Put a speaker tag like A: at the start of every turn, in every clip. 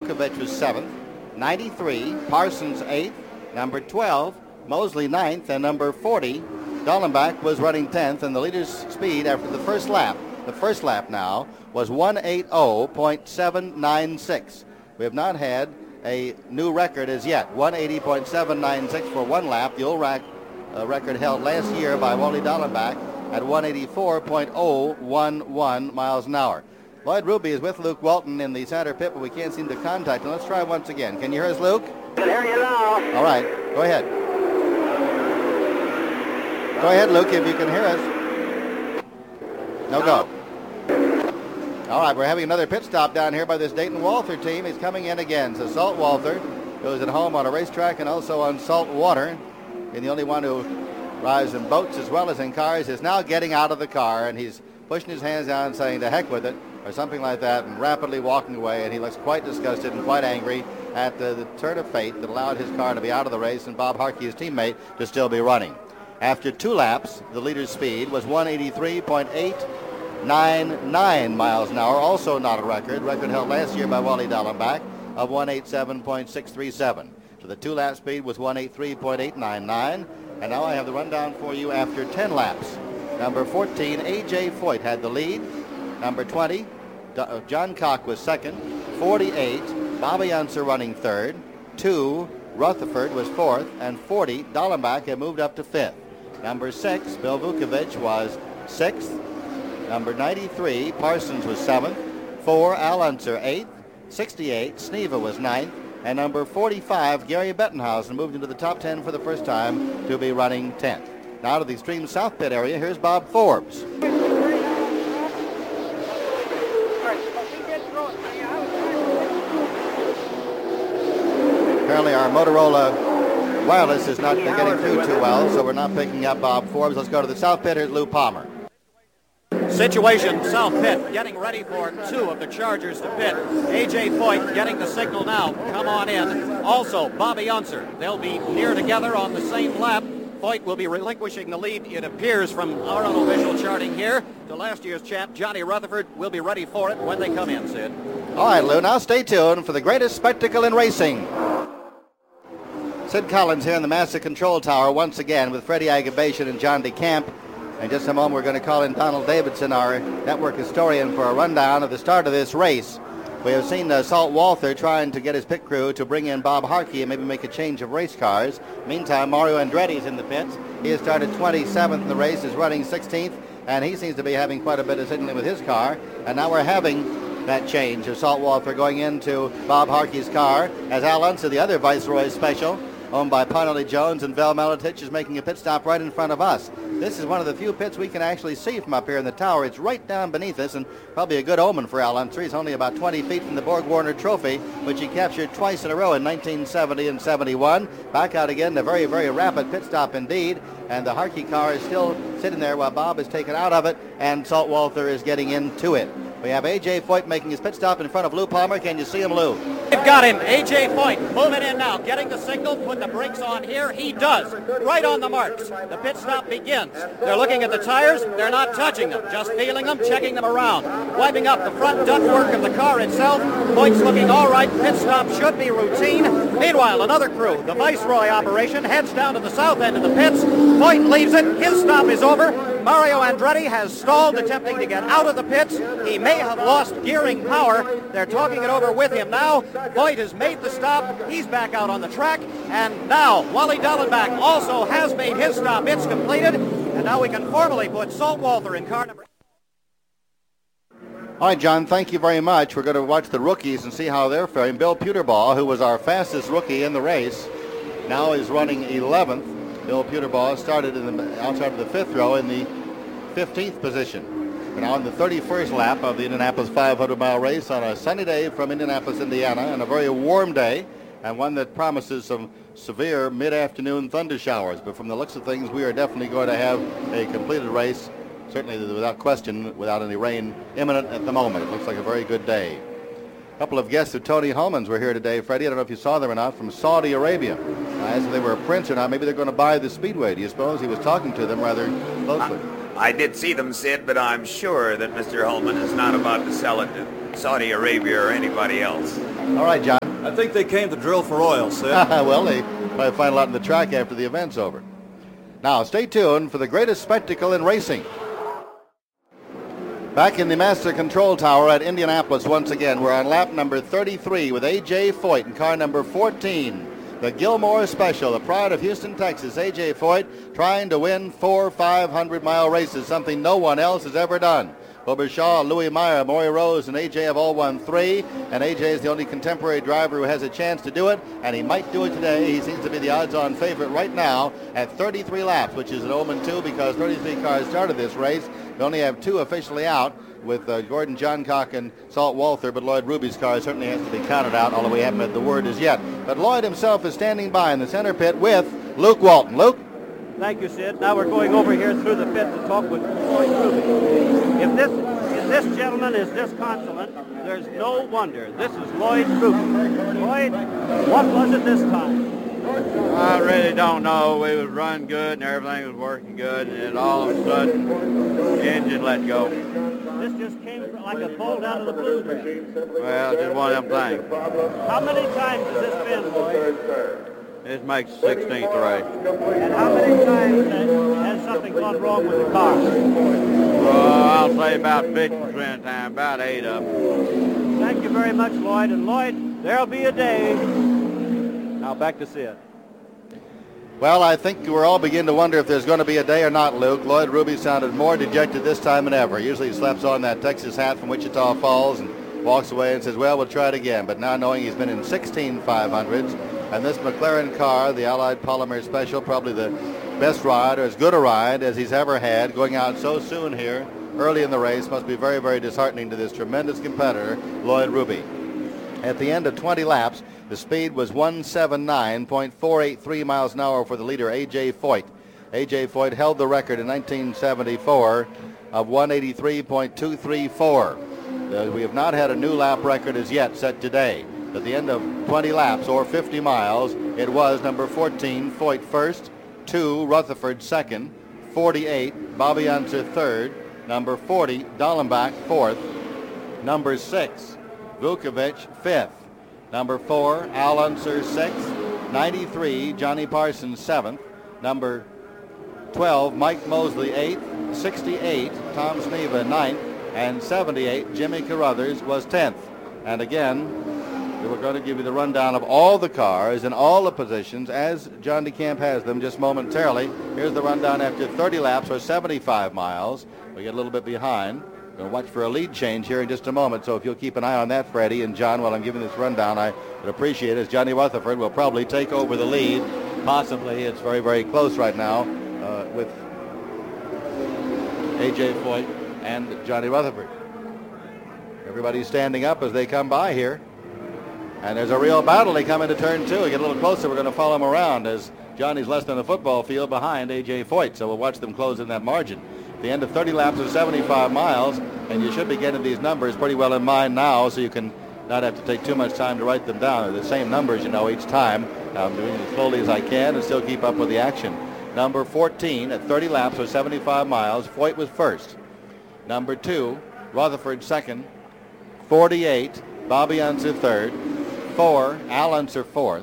A: Vukovic was 7th. 93, Parsons 8th. Number 12, Mosley 9th. And number 40, Dallenbach was running 10th. And the leader's speed after the first lap now, was 180.796. We have not had a new record as yet. 180.796 for one lap. The old record held last year by Wally Dallenbach at 184.011 miles an hour. Lloyd Ruby is with Luke Walton in the center pit, but we can't seem to contact him. Let's try once again. Can you hear us, Luke?
B: I can hear you now.
A: All right. Go ahead. Go ahead, Luke, if you can hear us. No go. All right, we're having another pit stop down here by this Dayton Walther team. He's coming in again. So Salt Walther, who is at home on a racetrack and also on salt water, and the only one who drives in boats as well as in cars, is now getting out of the car, and he's pushing his hands down and saying, "The heck with it," or something like that, and rapidly walking away. And he looks quite disgusted and quite angry at the turn of fate that allowed his car to be out of the race and Bob Harkey, his teammate, to still be running. After 2 laps, the leader's speed was 183.899 miles an hour, also not a record held last year by Wally Dallenbach of 187.637. So the 2-lap speed was 183.899. And now I have the rundown for you after 10 laps. Number 14, A.J. Foyt had the lead. Number 20, John Cock was second. 48, Bobby Unser running third. 2, Rutherford was fourth. And 40, Dallenbach had moved up to fifth. Number 6, Bill Vukovic was sixth. Number 93, Parsons was 7th. 4, Al Unser 8th. 68, Sneva was 9th. And number 45, Gary Bettenhausen, moved into the top 10 for the first time to be running 10th. Now to the extreme south pit area, here's Bob Forbes. Apparently our Motorola wireless is not getting through too well, so we're not picking up Bob Forbes. Let's go to the south pit. Here's Lou Palmer.
C: Situation south pit, getting ready for 2 of the Chargers to pit. A.J. Foyt getting the signal now. Come on in. Also, Bobby Unser. They'll be near together on the same lap. Foyt will be relinquishing the lead, it appears, from our unofficial charting here, to last year's champ, Johnny Rutherford. Will be ready for it when they come in, Sid.
A: All right, Lou, now stay tuned for the greatest spectacle in racing. Sid Collins here in the Master Control Tower once again with Freddie Agabation and John DeCamp. In just a moment, we're going to call in Donald Davidson, our network historian, for a rundown of the start of this race. We have seen Salt Walther trying to get his pit crew to bring in Bob Harkey and maybe make a change of race cars. Meantime, Mario Andretti's in the pits. He has started 27th in the race, is running 16th, and he seems to be having quite a bit of signaling with his car. And now we're having that change of Salt Walther going into Bob Harkey's car, as Al Unser, the other Viceroy special, owned by Parnelli Jones, and Val Maletich is making a pit stop right in front of us. This is one of the few pits we can actually see from up here in the tower. It's right down beneath us, and probably a good omen for Al Unser. He's only about 20 feet from the Borg Warner Trophy, which he captured twice in a row in 1970 and 71. Back out again, a very, very rapid pit stop indeed, and the Harkey car is still sitting there while Bob is taken out of it, and Salt Walther is getting into it. We have A.J. Foyt making his pit stop in front of Lou Palmer. Can you see him, Lou?
C: They've got him. A.J. Foyt moving in now, getting the signal, put the brakes on here. He does. Right on the marks. The pit stop begins. They're looking at the tires. They're not touching them, just feeling them, checking them around. Wiping up the front ductwork of the car itself. Foyt's looking all right. Pit stop should be routine. Meanwhile, another crew, the Viceroy operation, heads down to the south end of the pits. Foyt leaves it. His stop is over. Mario Andretti has stalled, attempting to get out of the pits. He may have lost gearing power. They're talking it over with him now. Foyt has made the stop. He's back out on the track. And now Wally Dallenbach also has made his stop. It's completed. And now we can formally put Salt Walther in car number.
A: All right, John, thank you very much. We're going to watch the rookies and see how they're faring. Bill Puterbaugh, who was our fastest rookie in the race, now is running 11th. Bill Puterbaugh started outside of the 5th row in the 15th position. We're now on the 31st lap of the Indianapolis 500-mile race on a sunny day from Indianapolis, Indiana, and a very warm day, and one that promises some severe mid-afternoon thunder showers. But from the looks of things, we are definitely going to have a completed race, certainly without question, without any rain imminent at the moment. It looks like a very good day. A couple of guests of Tony Holman's were here today, Freddie. I don't know if you saw them or not, from Saudi Arabia. As if they were a prince or not, maybe they're going to buy the Speedway. Do you suppose? He was talking to them rather closely.
D: I did see them, Sid, but I'm sure that Mr. Holman is not about to sell it to Saudi Arabia or anybody else.
A: All right, John.
B: I think they came to drill for oil, Sid.
A: Well, they probably find a lot in the track after the event's over. Now, stay tuned for the greatest spectacle in racing. Back in the Master Control Tower at Indianapolis once again. We're on lap number 33 with A.J. Foyt in car number 14. The Gilmore Special, the pride of Houston, Texas. A.J. Foyt trying to win 4 500-mile races, something no one else has ever done. Bobershaw, Louis Meyer, Maury Rose, and A.J. have all won 3, and A.J. is the only contemporary driver who has a chance to do it, and he might do it today. He seems to be the odds-on favorite right now at 33 laps, which is an omen too, because 33 cars started this race. We only have 2 officially out, with Gordon Johncock and Salt Walther, but Lloyd Ruby's car certainly has to be counted out, although we haven't had the word as yet. But Lloyd himself is standing by in the center pit with Luke Walton. Luke?
E: Thank you, Sid. Now we're going over here through the pit to talk with Lloyd Ruby. If this gentleman is disconsolate, there's no wonder. This is Lloyd Ruby. Lloyd, what was it this time?
F: I really don't know. We was running good and everything was working good, and then all of a sudden, the engine let go.
E: This just came like a bolt out of the blue then.
F: Well, just one of them things.
E: How many times has this been, Lloyd?
F: This makes the 16th race.
E: And how many times has something gone wrong with the car?
F: Well, I'll say about 50% of the time, about 8 of them.
E: Thank you very much, Lloyd. And Lloyd, there'll be a day. Now back to Sid.
A: Well, I think we're all beginning to wonder if there's going to be a day or not, Luke. Lloyd Ruby sounded more dejected this time than ever. Usually he slaps on that Texas hat from Wichita Falls and walks away and says, well, we'll try it again. But now knowing he's been in 16 500s, and this McLaren car, the Allied Polymer Special, probably the best ride or as good a ride as he's ever had, going out so soon here early in the race must be very, very disheartening to this tremendous competitor, Lloyd Ruby. At the end of 20 laps, the speed was 179.483 miles an hour for the leader, A.J. Foyt. A.J. Foyt held the record in 1974 of 183.234. We have not had a new lap record as yet set today. At the end of 20 laps, or 50 miles, it was number 14, Foyt first, 2, Rutherford second, 48, Bobby Unser third, number 40, Dallenbach fourth, number 6, Vukovic fifth, number 4, Al Unser sixth, 93, Johnny Parsons seventh, number 12, Mike Mosley eighth, 68, Tom Sneva ninth, and 78, Jimmy Carruthers was 10th. And again, we're going to give you the rundown of all the cars in all the positions as John DeCamp has them just momentarily. Here's the rundown after 30 laps or 75 miles. We get a little bit behind. We'll watch for a lead change here in just a moment, so if you'll keep an eye on that, Freddie and John, while I'm giving this rundown, I would appreciate it, as Johnny Rutherford will probably take over the lead. Possibly. It's very, very close right now with A.J. Foyt and Johnny Rutherford. Everybody's standing up as they come by here. And there's a real battle. They come into turn 2. We get a little closer. We're going to follow them around as Johnny's less than a football field behind A.J. Foyt. So we'll watch them close in that margin. At the end of 30 laps of 75 miles, and you should be getting these numbers pretty well in mind now, so you can not have to take too much time to write them down. They're the same numbers, you know, each time. I'm doing it as slowly as I can and still keep up with the action. Number 14 at 30 laps or 75 miles, Foyt was first. Number 2, Rutherford second. 48, Bobby Unser third. 4, Al Unser fourth.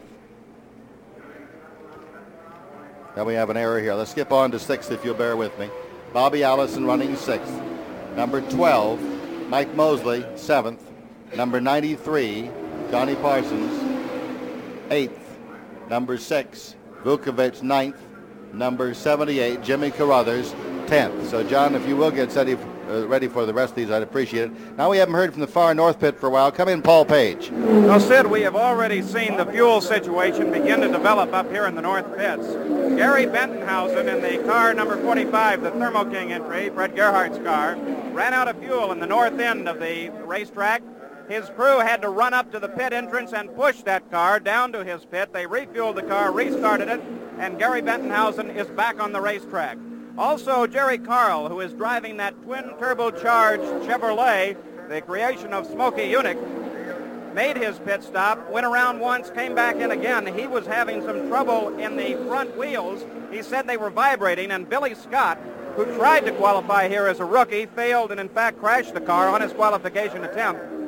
A: Then we have an error here. Let's skip on to 6th if you'll bear with me. Bobby Allison running 6th. Number 12, Mike Mosley 7th. Number 93, Johnny Parsons 8th. Number 6, Vukovic 9th. Number 78, Jimmy Carruthers 10th. So John, if you will get ready for the rest of these, I'd appreciate it. Now we haven't heard from the far north pit for a while. Come in, Paul Page.
G: Well, Sid, we have already seen the fuel situation begin to develop up here in the north pits. Gary Bentonhausen in the car number 45, the Thermo King entry, Fred Gerhardt's car, ran out of fuel in the north end of the racetrack. His crew had to run up to the pit entrance and push that car down to his pit. They refueled the car, restarted it, and Gary Bentonhausen is back on the racetrack. Also, Jerry Carl, who is driving that twin turbocharged Chevrolet, the creation of Smokey Yunick, made his pit stop, went around once, came back in again. He was having some trouble in the front wheels. He said they were vibrating, and Billy Scott, who tried to qualify here as a rookie, failed and in fact crashed the car on his qualification attempt.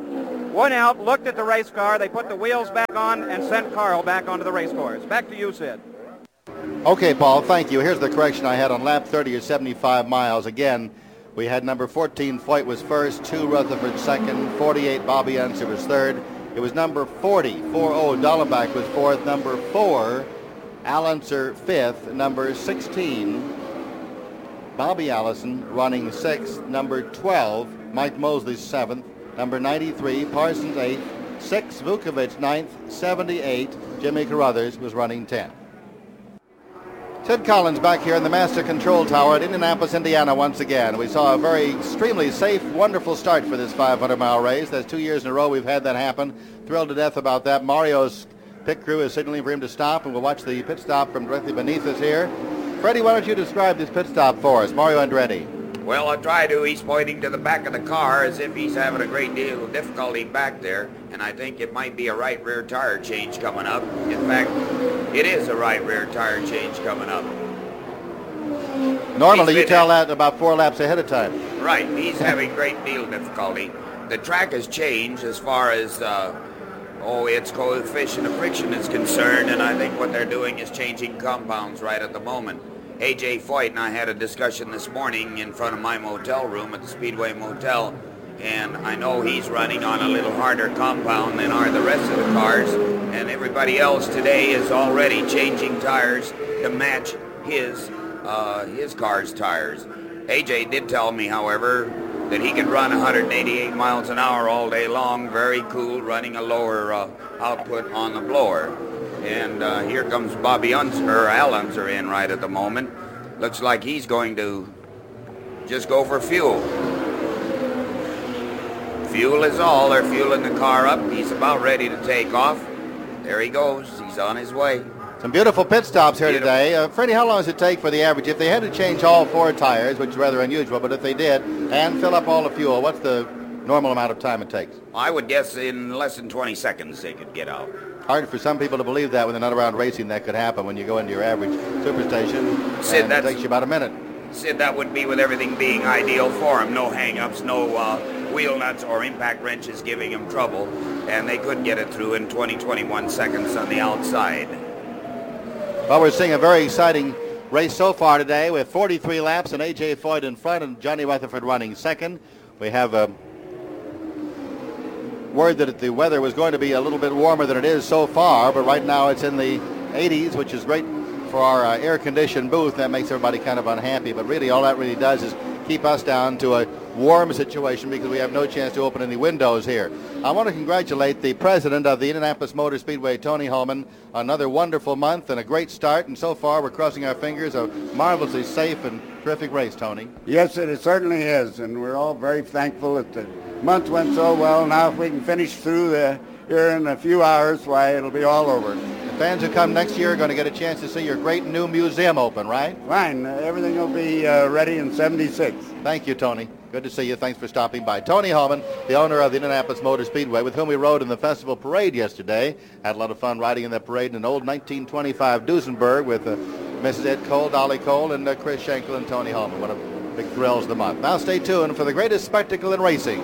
G: went out, looked at the race car, they put the wheels back on, and sent Carl back onto the race course. Back to you, Sid.
A: Okay, Paul, thank you. Here's the correction I had on lap 30 or 75 miles. Again, we had number 14, Foyt was first, 2, Rutherford second, 48, Bobby Unser was third. It was number 40, 4-0, Dallenbach was fourth, number 4, Allenser fifth, number 16, Bobby Allison running sixth, number 12, Mike Mosley seventh, number 93, Parsons eighth, 6, Vukovic ninth, 78, Jimmy Carruthers was running 10. Sid Collins back here in the Master Control Tower at Indianapolis, Indiana once again. We saw a very extremely safe, wonderful start for this 500-mile race. That's 2 years in a row we've had that happen. Thrilled to death about that. Mario's pit crew is signaling for him to stop, and we'll watch the pit stop from directly beneath us here. Freddie, why don't you describe this pit stop for us? Mario Andretti.
D: Well, I'll try to. He's pointing to the back of the car as if he's having a great deal of difficulty back there, and I think it might be a right rear tire change coming up. In fact, it is a right rear tire change coming up.
A: Normally you tell that about 4 laps ahead of time.
D: Right, he's having great deal of difficulty. The track has changed as far as its coefficient of friction is concerned, and I think what they're doing is changing compounds right at the moment. A.J. Foyt and I had a discussion this morning in front of my motel room at the Speedway Motel, and I know he's running on a little harder compound than are the rest of the cars, and everybody else today is already changing tires to match his car's tires. AJ did tell me, however, that he could run 188 miles an hour all day long, very cool, running a lower output on the blower. And here comes Bobby Unser, Al Unser in right at the moment. Looks like he's going to just go for fuel. Fuel is all. They're fueling the car up. He's about ready to take off. There he goes. He's on his way.
A: Some beautiful pit stops here today. Freddie, how long does it take for the average? If they had to change all 4 tires, which is rather unusual, but if they did, and fill up all the fuel, what's the normal amount of time it takes?
D: I would guess in less than 20 seconds they could get out.
A: Hard for some people to believe that when they're not around racing that could happen when you go into your average superstation.
D: Sid,
A: it takes you about a minute.
D: Sid, that would be with everything being ideal for him. No hang-ups, no wheel nuts or impact wrenches giving him trouble, and they could get it through in 20-21 seconds on the outside.
A: Well, we're seeing a very exciting race so far today with 43 laps and A.J. Foyt in front and Johnny Rutherford running second. We have a word that the weather was going to be a little bit warmer than it is so far, but right now it's in the 80s, which is great for our air-conditioned booth. That makes everybody kind of unhappy, but really all that really does is keep us down to a warm situation because we have no chance to open any windows here. I want to congratulate the president of the Indianapolis Motor Speedway, Tony Holman, on another wonderful month and a great start, and so far we're crossing our fingers, a marvelously safe and terrific race, Tony.
H: Yes, it certainly is, and we're all very thankful that the month went so well. Now if we can finish through here in a few hours, why, it'll be all over.
A: The fans who come next year are going to get a chance to see your great new museum open, right?
H: Fine. Everything will be ready in 76.
A: Thank you, Tony. Good to see you. Thanks for stopping by. Tony Holman, the owner of the Indianapolis Motor Speedway, with whom we rode in the festival parade yesterday. Had a lot of fun riding in that parade in an old 1925 Duesenberg with Mrs. Ed Cole, Dolly Cole, and Chris Schenkel and Tony Holman. One of the big thrills of the month. Now stay tuned for the greatest spectacle in racing.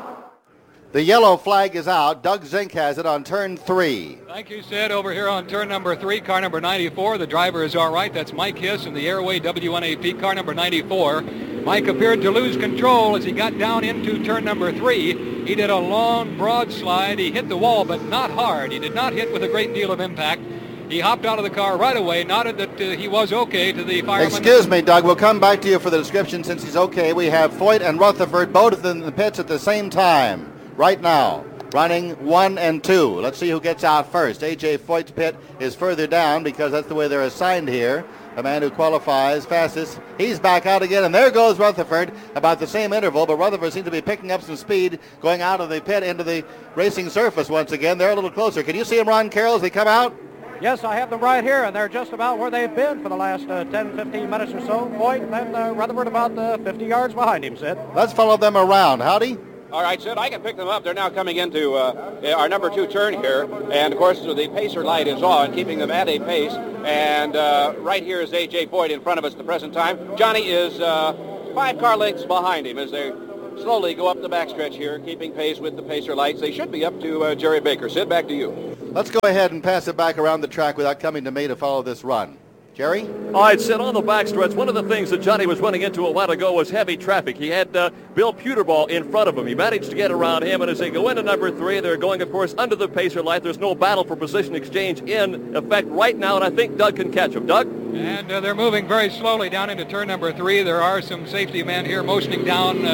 A: The yellow flag is out. Doug Zink has it on turn 3.
I: Thank you, Sid. Over here on turn number 3, car number 94. The driver is all right. That's Mike Hiss in the Airway WNAP, car number 94. Mike appeared to lose control as he got down into turn number 3. He did a long, broad slide. He hit the wall, but not hard. He did not hit with a great deal of impact. He hopped out of the car right away, nodded that he was okay to the fireman.
A: Excuse me, Doug. We'll come back to you for the description since he's okay. We have Foyt and Rutherford both in the pits at the same time. Right now, running 1 and 2. Let's see who gets out first. A.J. Foyt's pit is further down because that's the way they're assigned here. The man who qualifies fastest, he's back out again, and there goes Rutherford, about the same interval, but Rutherford seems to be picking up some speed, going out of the pit into the racing surface once again. They're a little closer. Can you see them, Ron Carroll, as they come out?
E: Yes, I have them right here, and they're just about where they've been for the last 10, 15 minutes or so. Foyt and Rutherford about 50 yards behind him, Sid.
A: Let's follow them around. Howdy?
J: All right, Sid, I can pick them up. They're now coming into our number 2 turn here. And, of course, the pacer light is on, keeping them at a pace. And right here is A.J. Foyt in front of us at the present time. Johnny is 5 car lengths behind him as they're slowly go up the backstretch here, keeping pace with the pacer lights. They should be up to Jerry Baker. Sid, back to you.
A: Let's go ahead and pass it back around the track without coming to me to follow this run. Jerry?
K: All right, Sid, on the backstretch, one of the things that Johnny was running into a while ago was heavy traffic. He had Bill Puterball in front of him. He managed to get around him, and as they go into number 3, they're going, of course, under the pacer light. There's no battle for position exchange in effect right now, and I think Doug can catch him. Doug?
I: And they're moving very slowly down into turn number 3. There are some safety men here motioning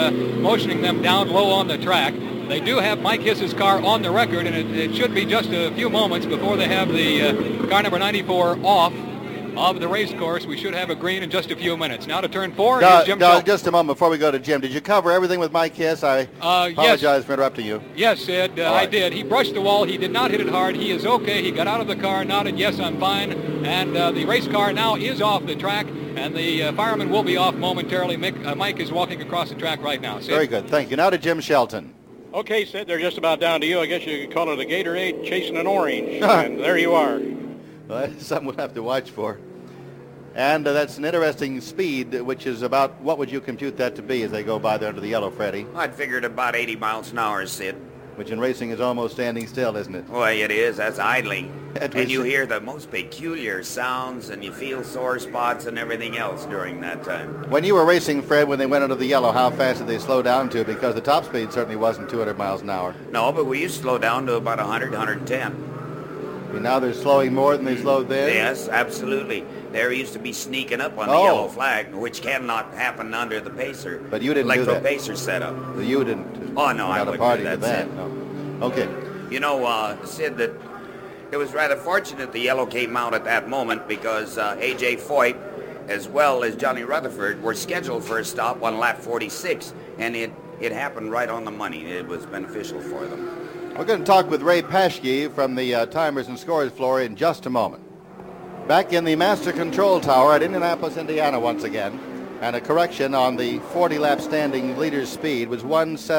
I: them down low on the track. They do have Mike Hiss's car on the record, and it should be just a few moments before they have the car number 94 off of the race course. We should have a green in just a few minutes. Now to turn 4. Here's Jim Shelton.
A: Just a moment before we go to Jim. Did you cover everything with Mike Hiss? I apologize for interrupting you.
I: Yes, Sid, I did. He brushed the wall. He did not hit it hard. He is okay. He got out of the car, nodded, yes, I'm fine. And the race car now is off the track, and the fireman will be off momentarily. Mike is walking across the track right now. Sid?
A: Very good. Thank you. Now to Jim Shelton.
E: Okay, Sid, they're just about down to you. I guess you could call it a Gatorade chasing an orange. And there you are.
A: Well, that's something we'll have to watch for. And that's an interesting speed, which is about, what would you compute that to be as they go by there under the yellow, Freddie?
D: I'd figured about 80 miles an hour, Sid.
A: Which in racing is almost standing still, isn't it?
D: Well, it is. That's idling. And you hear the most peculiar sounds, and you feel sore spots and everything else during that time.
A: When you were racing, Fred, when they went under the yellow, how fast did they slow down to? Because the top speed certainly wasn't 200 miles an hour.
D: No, but we used to slow down to about 100, 110.
A: And now they're slowing more than they slowed then?
D: Yes, absolutely. There used to be sneaking up on the yellow flag, which cannot happen under the pacer.
A: But you didn't do that.
D: Electro-pacer setup.
A: You didn't.
D: Oh, no, I wouldn't do that, Sid.
A: No. Okay.
D: You know, Sid, that it was rather fortunate the yellow came out at that moment because A.J. Foyt, as well as Johnny Rutherford, were scheduled for a stop on lap 46, and it happened right on the money. It was beneficial for them.
A: We're going to talk with Ray Paschke from the timers and scores floor in just a moment. Back in the master control tower at Indianapolis, Indiana once again, and a correction on the 40-lap standing leader's speed was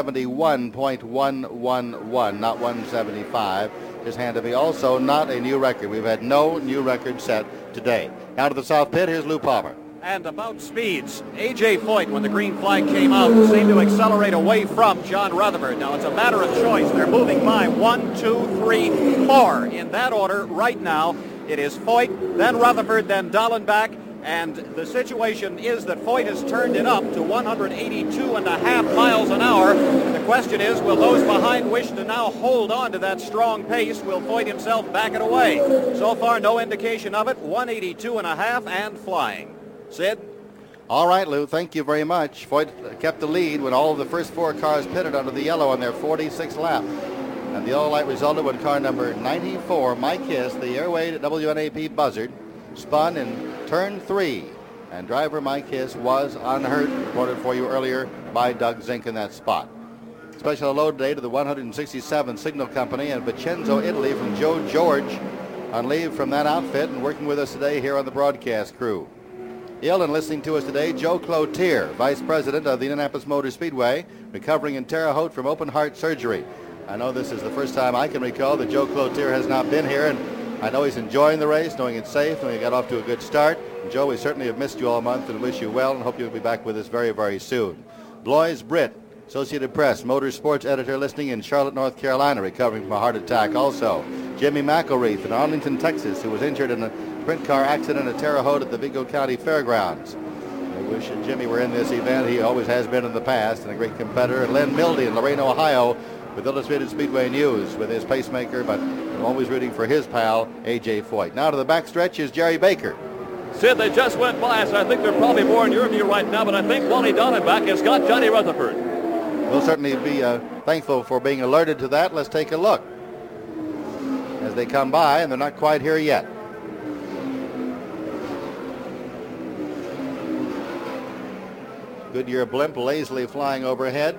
A: 171.111, not 175. Just handed me also not a new record. We've had no new record set today. Now to the south pit, here's Lou Palmer.
C: And about speeds, A.J. Foyt, when the green flag came out, seemed to accelerate away from John Rutherford. Now, it's a matter of choice. They're moving by 1, 2, 3, 4. In that order right now, it is Foyt, then Rutherford, then Dallenbach. And the situation is that Foyt has turned it up to 182.5 miles an hour. The question is, will those behind wish to now hold on to that strong pace? Will Foyt himself back it away? So far, no indication of it. 182.5 and flying. Sid?
A: All right, Lou, thank you very much. Foyt kept the lead when all of the first 4 cars pitted under the yellow on their 46th lap. And the yellow light resulted when car number 94, Mike Hiss, the Airway WNAP Buzzard, spun in turn 3. And driver Mike Hiss was unhurt, reported for you earlier by Doug Zink in that spot. Special hello today to the 167th Signal Company in Vicenzo, Italy, from Joe George on leave from that outfit and working with us today here on the broadcast crew. Ill and listening to us today, Joe Cloutier, Vice President of the Indianapolis Motor Speedway, recovering in Terre Haute from open heart surgery. I know this is the first time I can recall that Joe Cloutier has not been here, and I know he's enjoying the race, knowing it's safe, and we got off to a good start. And Joe, we certainly have missed you all month and wish you well and hope you'll be back with us very, very soon. Blois Britt, Associated Press, Motorsports Editor, listening in Charlotte, North Carolina, recovering from a heart attack also. Jimmy McElreath in Arlington, Texas, who was injured in a sprint car accident at Terre Haute at the Vigo County Fairgrounds. I wish Jimmy were in this event. He always has been in the past and a great competitor. Len Mildy in Lorain, Ohio, with Illustrated Speedway News with his pacemaker, but I'm always rooting for his pal, A.J. Foyt. Now to the backstretch is Jerry Baker.
K: Sid, they just went by us. I think they're probably more in your view right now, but I think Wally Dallenbach has got Johnny Rutherford.
A: We'll certainly be thankful for being alerted to that. Let's take a look as they come by, and they're not quite here yet. Goodyear blimp lazily flying overhead.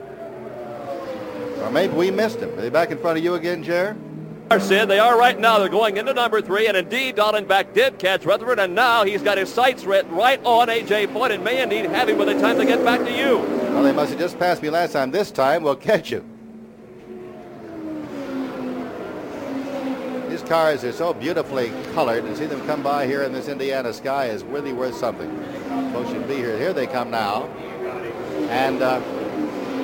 A: Or maybe we missed him. Are they back in front of you again, Jer?
K: Sid, they are right now. They're going into number 3, and indeed Dallenbach did catch Rutherford, and now he's got his sights right on A.J. Foyt and may indeed have him by the time they get back to you.
A: Well, they must have just passed me last time. This time we'll catch you. These cars are so beautifully colored, and see them come by here in this Indiana sky is really worth something. Folks should be here. Here they come now. And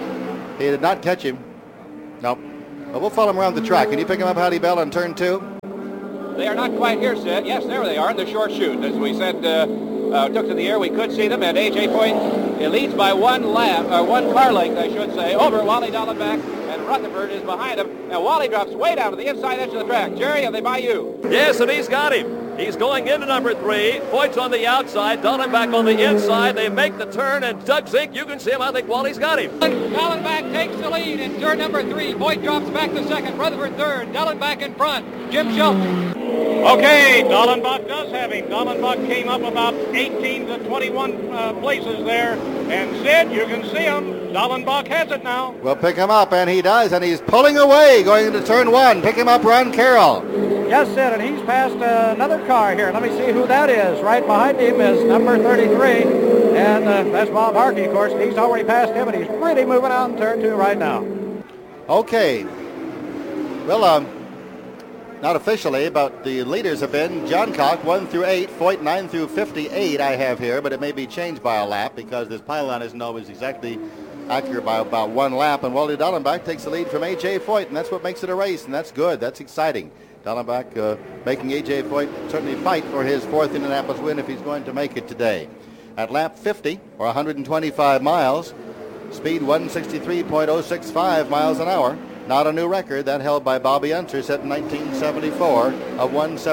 A: He did not catch him. Nope. But we'll follow him around the track. Can you pick him up, Howdy Bell, on turn 2?
J: They are not quite here, Sid. Yes, there they are in the short chute. As we said, took to the air, we could see them at A.J. Foyt. It leads by one car length, I should say, over Wally Dallenbach, and Rutherford is behind him. And Wally drops way down to the inside edge of the track. Jerry, are they by you?
K: Yes, and he's got him. He's going into number 3. Foyt's on the outside, Dallenbach on the inside. They make the turn, and Doug Zink, you can see him. I think Wally's got him.
I: Dallenbach takes the lead in turn number 3. Foyt drops back to second. Rutherford third. Dallenbach in front. Jim Shelton.
E: Okay, Dallenbach does have him. Dallenbach came up about 18 to 21 places there. And Sid, you can see him. Dallenbach has it now.
A: We'll pick him up, and he does, and he's pulling away going into turn 1. Pick him up, Ron Carroll.
E: Yes, Sid, and he's passed another car here. Let me see who that is. Right behind him is number 33, and that's Bob Harkey, of course. He's already passed him, and he's really moving out in turn 2 right now.
A: Okay. Well, not officially, but the leaders have been John Cock 1 through 8, Foyt 9 through 58 I have here, but it may be changed by a lap because this pylon isn't always exactly accurate by about 1 lap, and Wally Dallenbach takes the lead from A.J. Foyt, and that's what makes it a race, and that's good. That's exciting. Dallenbach making A.J. Foyt certainly fight for his 4th Indianapolis win if he's going to make it today. At lap 50, or 125 miles, speed 163.065 miles an hour. Not a new record. That held by Bobby Unser, set in 1974 of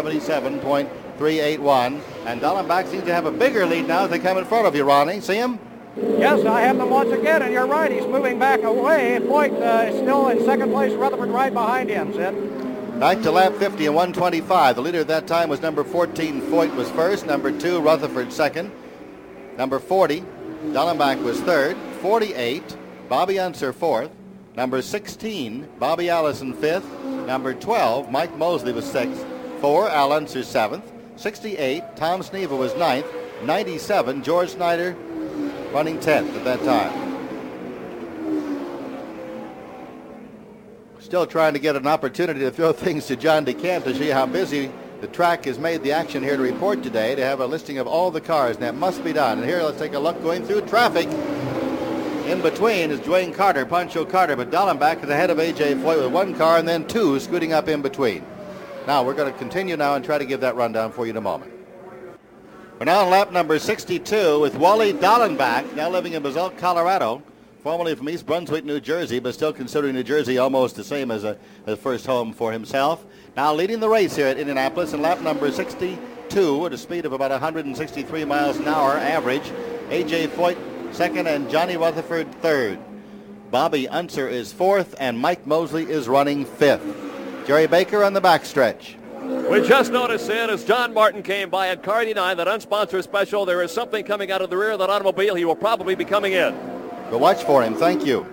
A: 177.381. And Dallenbach seems to have a bigger lead now as they come in front of you, Ronnie. See him?
E: Yes, I have them once again, and you're right. He's moving back away. Foyt is still in second place. Rutherford right behind him, Sid.
A: Back to lap 50 and 125. The leader at that time was number 14, Foyt was first. Number 2, Rutherford second. Number 40, Dallenbach was third. 48, Bobby Unser fourth. Number 16, Bobby Allison fifth. Number 12, Mike Mosley was sixth. 4, Al Unser seventh. 68, Tom Sneva was ninth. 97, George Snyder running 10th at that time. Still trying to get an opportunity to throw things to John DeCamp to see how busy the track has made the action here to report today, to have a listing of all the cars, and that must be done. And here, let's take a look going through traffic. In between is Dwayne Carter, Pancho Carter, but Dallenbach is ahead of A.J. Foyt with 1 car and then 2 scooting up in between. Now, we're going to continue now and try to give that rundown for you in a moment. We're now on lap number 62 with Wally Dallenbach, now living in Basalt, Colorado, formerly from East Brunswick, New Jersey, but still considering New Jersey almost the same as a first home for himself. Now leading the race here at Indianapolis in lap number 62 at a speed of about 163 miles an hour average. A.J. Foyt second and Johnny Rutherford third. Bobby Unser is fourth and Mike Mosley is running fifth. Jerry Baker on the backstretch.
K: We just noticed, Sid, as John Martin came by at car 89, that unsponsored special, there is something coming out of the rear of that automobile. He will probably be coming in.
A: But watch for him. Thank you.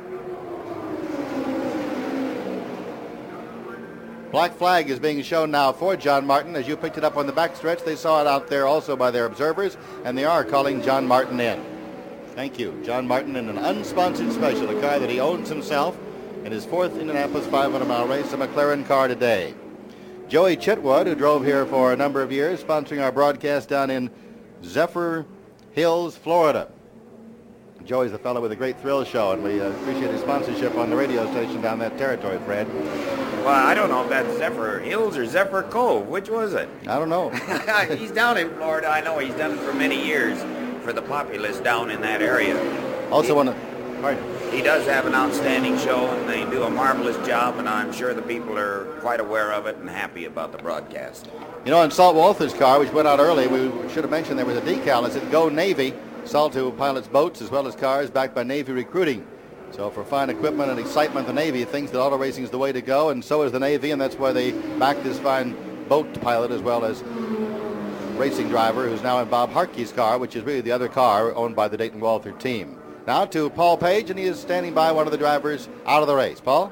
A: Black flag is being shown now for John Martin. As you picked it up on the backstretch, they saw it out there also by their observers, and they are calling John Martin in. Thank you. John Martin in an unsponsored special, a car that he owns himself in his 4th Indianapolis 500-mile race, a McLaren car today. Joey Chitwood, who drove here for a number of years, sponsoring our broadcast down in Zephyr Hills, Florida. Joey's the fellow with a great thrill show, and we appreciate his sponsorship on the radio station down that territory, Fred.
D: Well, I don't know if that's Zephyr Hills or Zephyr Cove. Which was it?
A: I don't know.
D: He's down in Florida. I know he's done it for many years for the populace down in that area.
A: Also want to...
D: He does have an outstanding show, and they do a marvelous job, and I'm sure the people are quite aware of it and happy about the broadcast.
A: You know, in Salt Wolfer's car, which went out early, we should have mentioned there was a decal that said Go Navy. Salt, who pilots boats as well as cars, backed by Navy recruiting. So for fine equipment and excitement, the Navy thinks that auto racing is the way to go, and so is the Navy, and that's why they back this fine boat pilot as well as racing driver who's now in Bob Harkey's car, which is really the other car owned by the Dayton Walther team. Now to Paul Page, and he is standing by one of the drivers out of the race. Paul?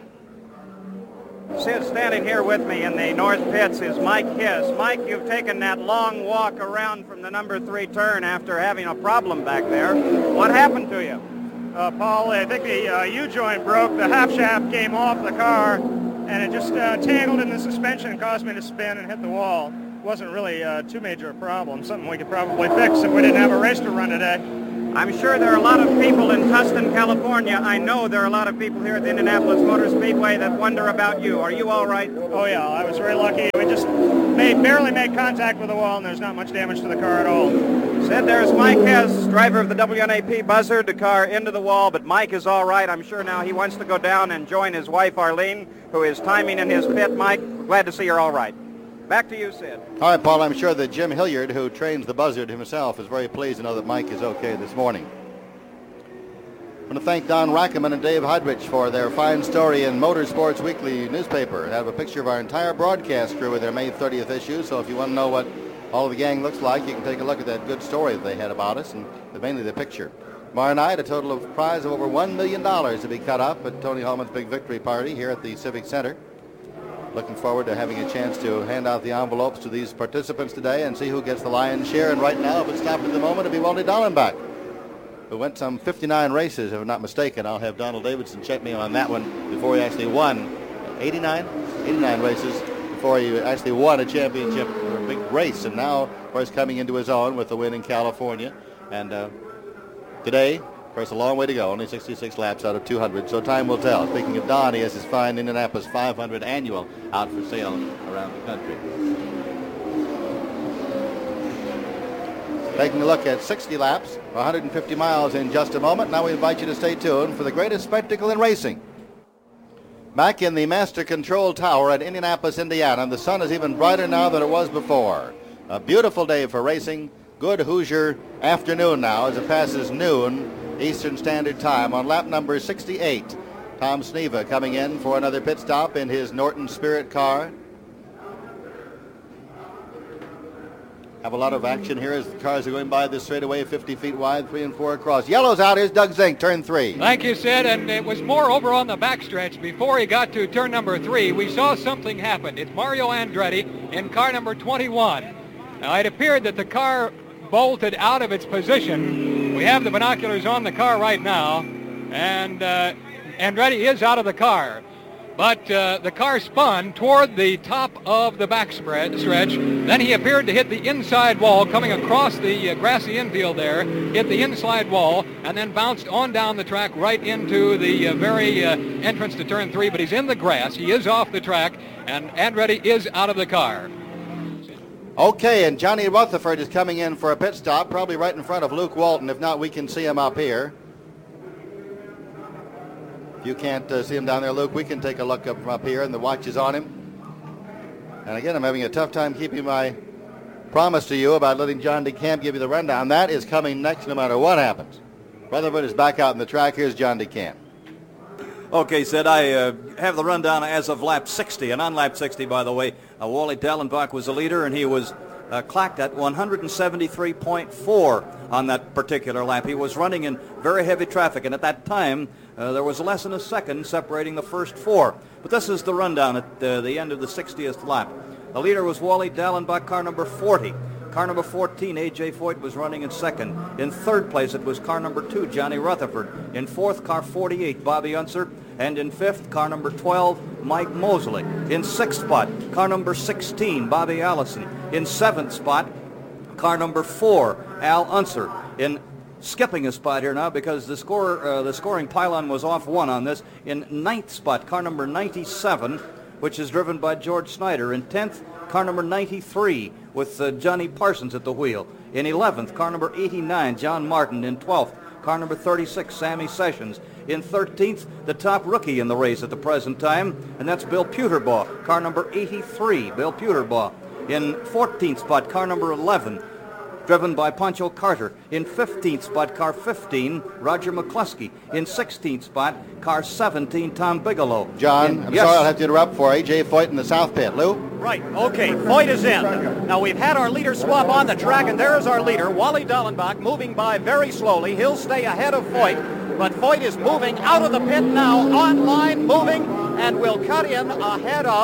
E: Sid, standing here with me in the north pits is Mike Hiss. Mike, you've taken that long walk around from the number 3 turn after having a problem back there. What happened to you?
L: Paul, I think the U-joint broke. The half shaft came off the car, and it just tangled in the suspension and caused me to spin and hit the wall. It wasn't really too major a problem, something we could probably fix if we didn't have a race to run today.
G: I'm sure there are a lot of people in Tustin, California. I know there are a lot of people here at the Indianapolis Motor Speedway that wonder about you. Are you all right?
L: Oh, yeah, I was very lucky. We just barely made contact with the wall, and there's not much damage to the car at all.
G: Sid, there's Mike Hess, driver of the WNAP Buzzard, the car into the wall, but Mike is all right. I'm sure now he wants to go down and join his wife, Arlene, who is timing in his pit. Mike, glad to see you're all right. Back to you, Sid.
A: All right, Paul, I'm sure that Jim Hilliard, who trains the Buzzard himself, is very pleased to know that Mike is okay this morning. I want to thank Don Rackerman and Dave Hudrich for their fine story in Motorsports Weekly newspaper. I have a picture of our entire broadcast crew with their May 30th issue, so if you want to know what all of the gang looks like, you can take a look at that good story that they had about us, and mainly the picture. Tomorrow night, a total of prize of over $1 million to be cut up at Tony Holman's big victory party here at the Civic Center. Looking forward to having a chance to hand out the envelopes to these participants today and see who gets the lion's share. And right now, if it's stopped at the moment, it'll be Wally Dallenbach, who went some 59 races, if I'm not mistaken. I'll have Donald Davidson check me on that one before he actually won 89 races before he actually won a championship or a big race. And now, of course, coming into his own with the win in California. And today, of course, a long way to go, only 66 laps out of 200, so time will tell. Speaking of Don, he has his fine Indianapolis 500 annual out for sale around the country. Taking a look at 60 laps, 150 miles in just a moment. Now we invite you to stay tuned for the greatest spectacle in racing. Back in the Master Control Tower at Indianapolis, Indiana, the sun is even brighter now than it was before. A beautiful day for racing. Good Hoosier afternoon now as it passes noon Eastern Standard Time on lap number 68. Tom Sneva coming in for another pit stop in his Norton Spirit car. Have a lot of action here as the cars are going by this straightaway, 50 feet wide, 3 and 4 across. Yellow's out. Here's Doug Zink, turn 3.
I: Thank you, Sid. And it was more over on the backstretch before he got to turn number 3. We saw something happen. It's Mario Andretti in car number 21. Now, it appeared that the car bolted out of its position. We have the binoculars on the car right now, and Andretti is out of the car. But the car spun toward the top of the back stretch. Then he appeared to hit the inside wall coming across the grassy infield there, hit the inside wall, and then bounced on down the track right into the very entrance to turn 3. But he's in the grass. He is off the track, and Andretti is out of the car.
A: Okay, and Johnny Rutherford is coming in for a pit stop, probably right in front of Luke Walton. If not, we can see him up here. If you can't see him down there, Luke, we can take a look from up here, and the watch is on him. And again, I'm having a tough time keeping my promise to you about letting John DeCamp give you the rundown. That is coming next no matter what happens. Rutherford is back out in the track. Here's John DeCamp.
B: Okay, Sid, I have the rundown as of lap 60, and on lap 60, by the way, Wally Dallenbach was the leader, and he was clocked at 173.4 on that particular lap. He was running in very heavy traffic, and at that time, there was less than a second separating the first 4. But this is the rundown at the end of the 60th lap. The leader was Wally Dallenbach, car number 40. Car number 14, A.J. Foyt, was running in second. In third place, it was car number 2, Johnny Rutherford. In fourth, car 48, Bobby Unser. And in fifth, car number 12, Mike Mosley. In sixth spot, car number 16, Bobby Allison. In seventh spot, car number 4, Al Unser. In skipping a spot here now because the scoring pylon was off 1 on this. In ninth spot, car number 97, which is driven by George Snyder. In 10th, car number 93 with Johnny Parsons at the wheel. In 11th, car number 89, John Martin. In 12th, car number 36, Sammy Sessions. In 13th, the top rookie in the race at the present time, and that's Bill Puterbaugh, car number 83, Bill Puterbaugh. In 14th spot, car number 11, driven by Pancho Carter. In 15th spot, car 15, Roger McCluskey. In 16th spot, car 17, Tom Bigelow.
A: John, I'm sorry I'll have to interrupt for A.J. Foyt in the south pit. Lou?
C: Right, okay, Foyt is in. Now we've had our leader swap on the track, and there is our leader, Wally Dallenbach, moving by very slowly. He'll stay ahead of Foyt, but Foyt is moving out of the pit now, on line, moving, and will cut in ahead of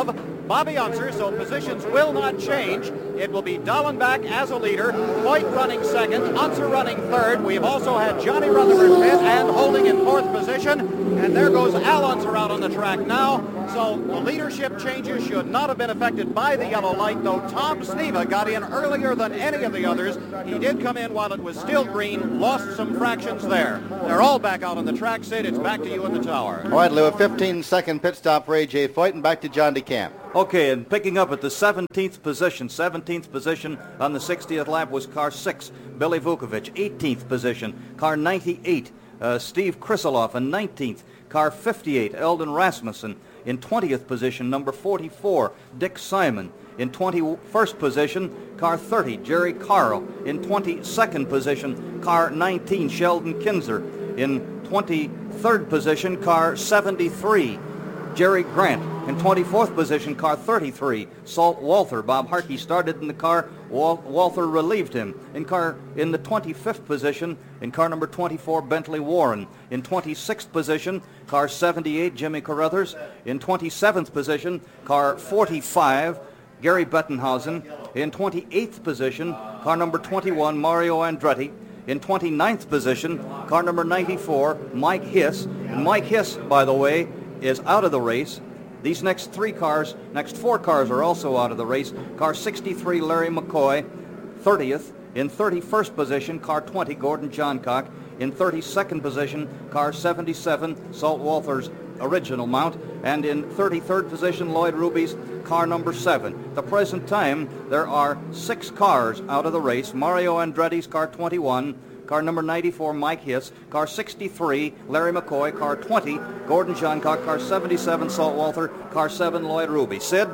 C: Bobby Unser, so positions will not change. It will be Dallenbach as a leader, Hoyt running second, Unser running third. We've also had Johnny Rutherford fifth and holding in fourth position. And there goes Al Unser out on the track now. So the leadership changes should not have been affected by the yellow light, though Tom Sneva got in earlier than any of the others. He did come in while it was still green, lost some fractions there. They're all back out on the track. Sid, it's back to you in the tower.
A: All right, Lou, a 15-second pit stop for A.J. Foyt, and back to John DeCamp.
B: Okay, and picking up at the 17th position on the 60th lap was car 6, Billy Vukovic. 18th position, car 98, Steve Krisiloff. In 19th, car 58, Eldon Rasmussen. In 20th position, number 44, Dick Simon. In 21st position, car 30, Jerry Carl. In 22nd position, car 19, Sheldon Kinzer. In 23rd position, car 73, Jerry Grant. In 24th position, car 33, Salt Walther. Bob Harkey started in the car. Walther relieved him. In the 25th position, in car number 24, Bentley Warren. In 26th position, car 78, Jimmy Carruthers. In 27th position, car 45, Gary Bettenhausen. In 28th position, car number 21, Mario Andretti. In 29th position, car number 94, Mike Hiss. And Mike Hiss, by the way, is out of the race. These next four cars are also out of the race. Car 63, Larry McCoy, 30th. In 31st position, car 20, Gordon Johncock. In 32nd position, car 77, Salt Walther's original mount. And in 33rd position, Lloyd Ruby's car number 7. At the present time, there are 6 cars out of the race. Mario Andretti's car 21, car number 94, Mike Hiss, car 63, Larry McCoy, car 20, Gordon Johncock, car 77, Salt Walther, car 7, Lloyd Ruby. Sid?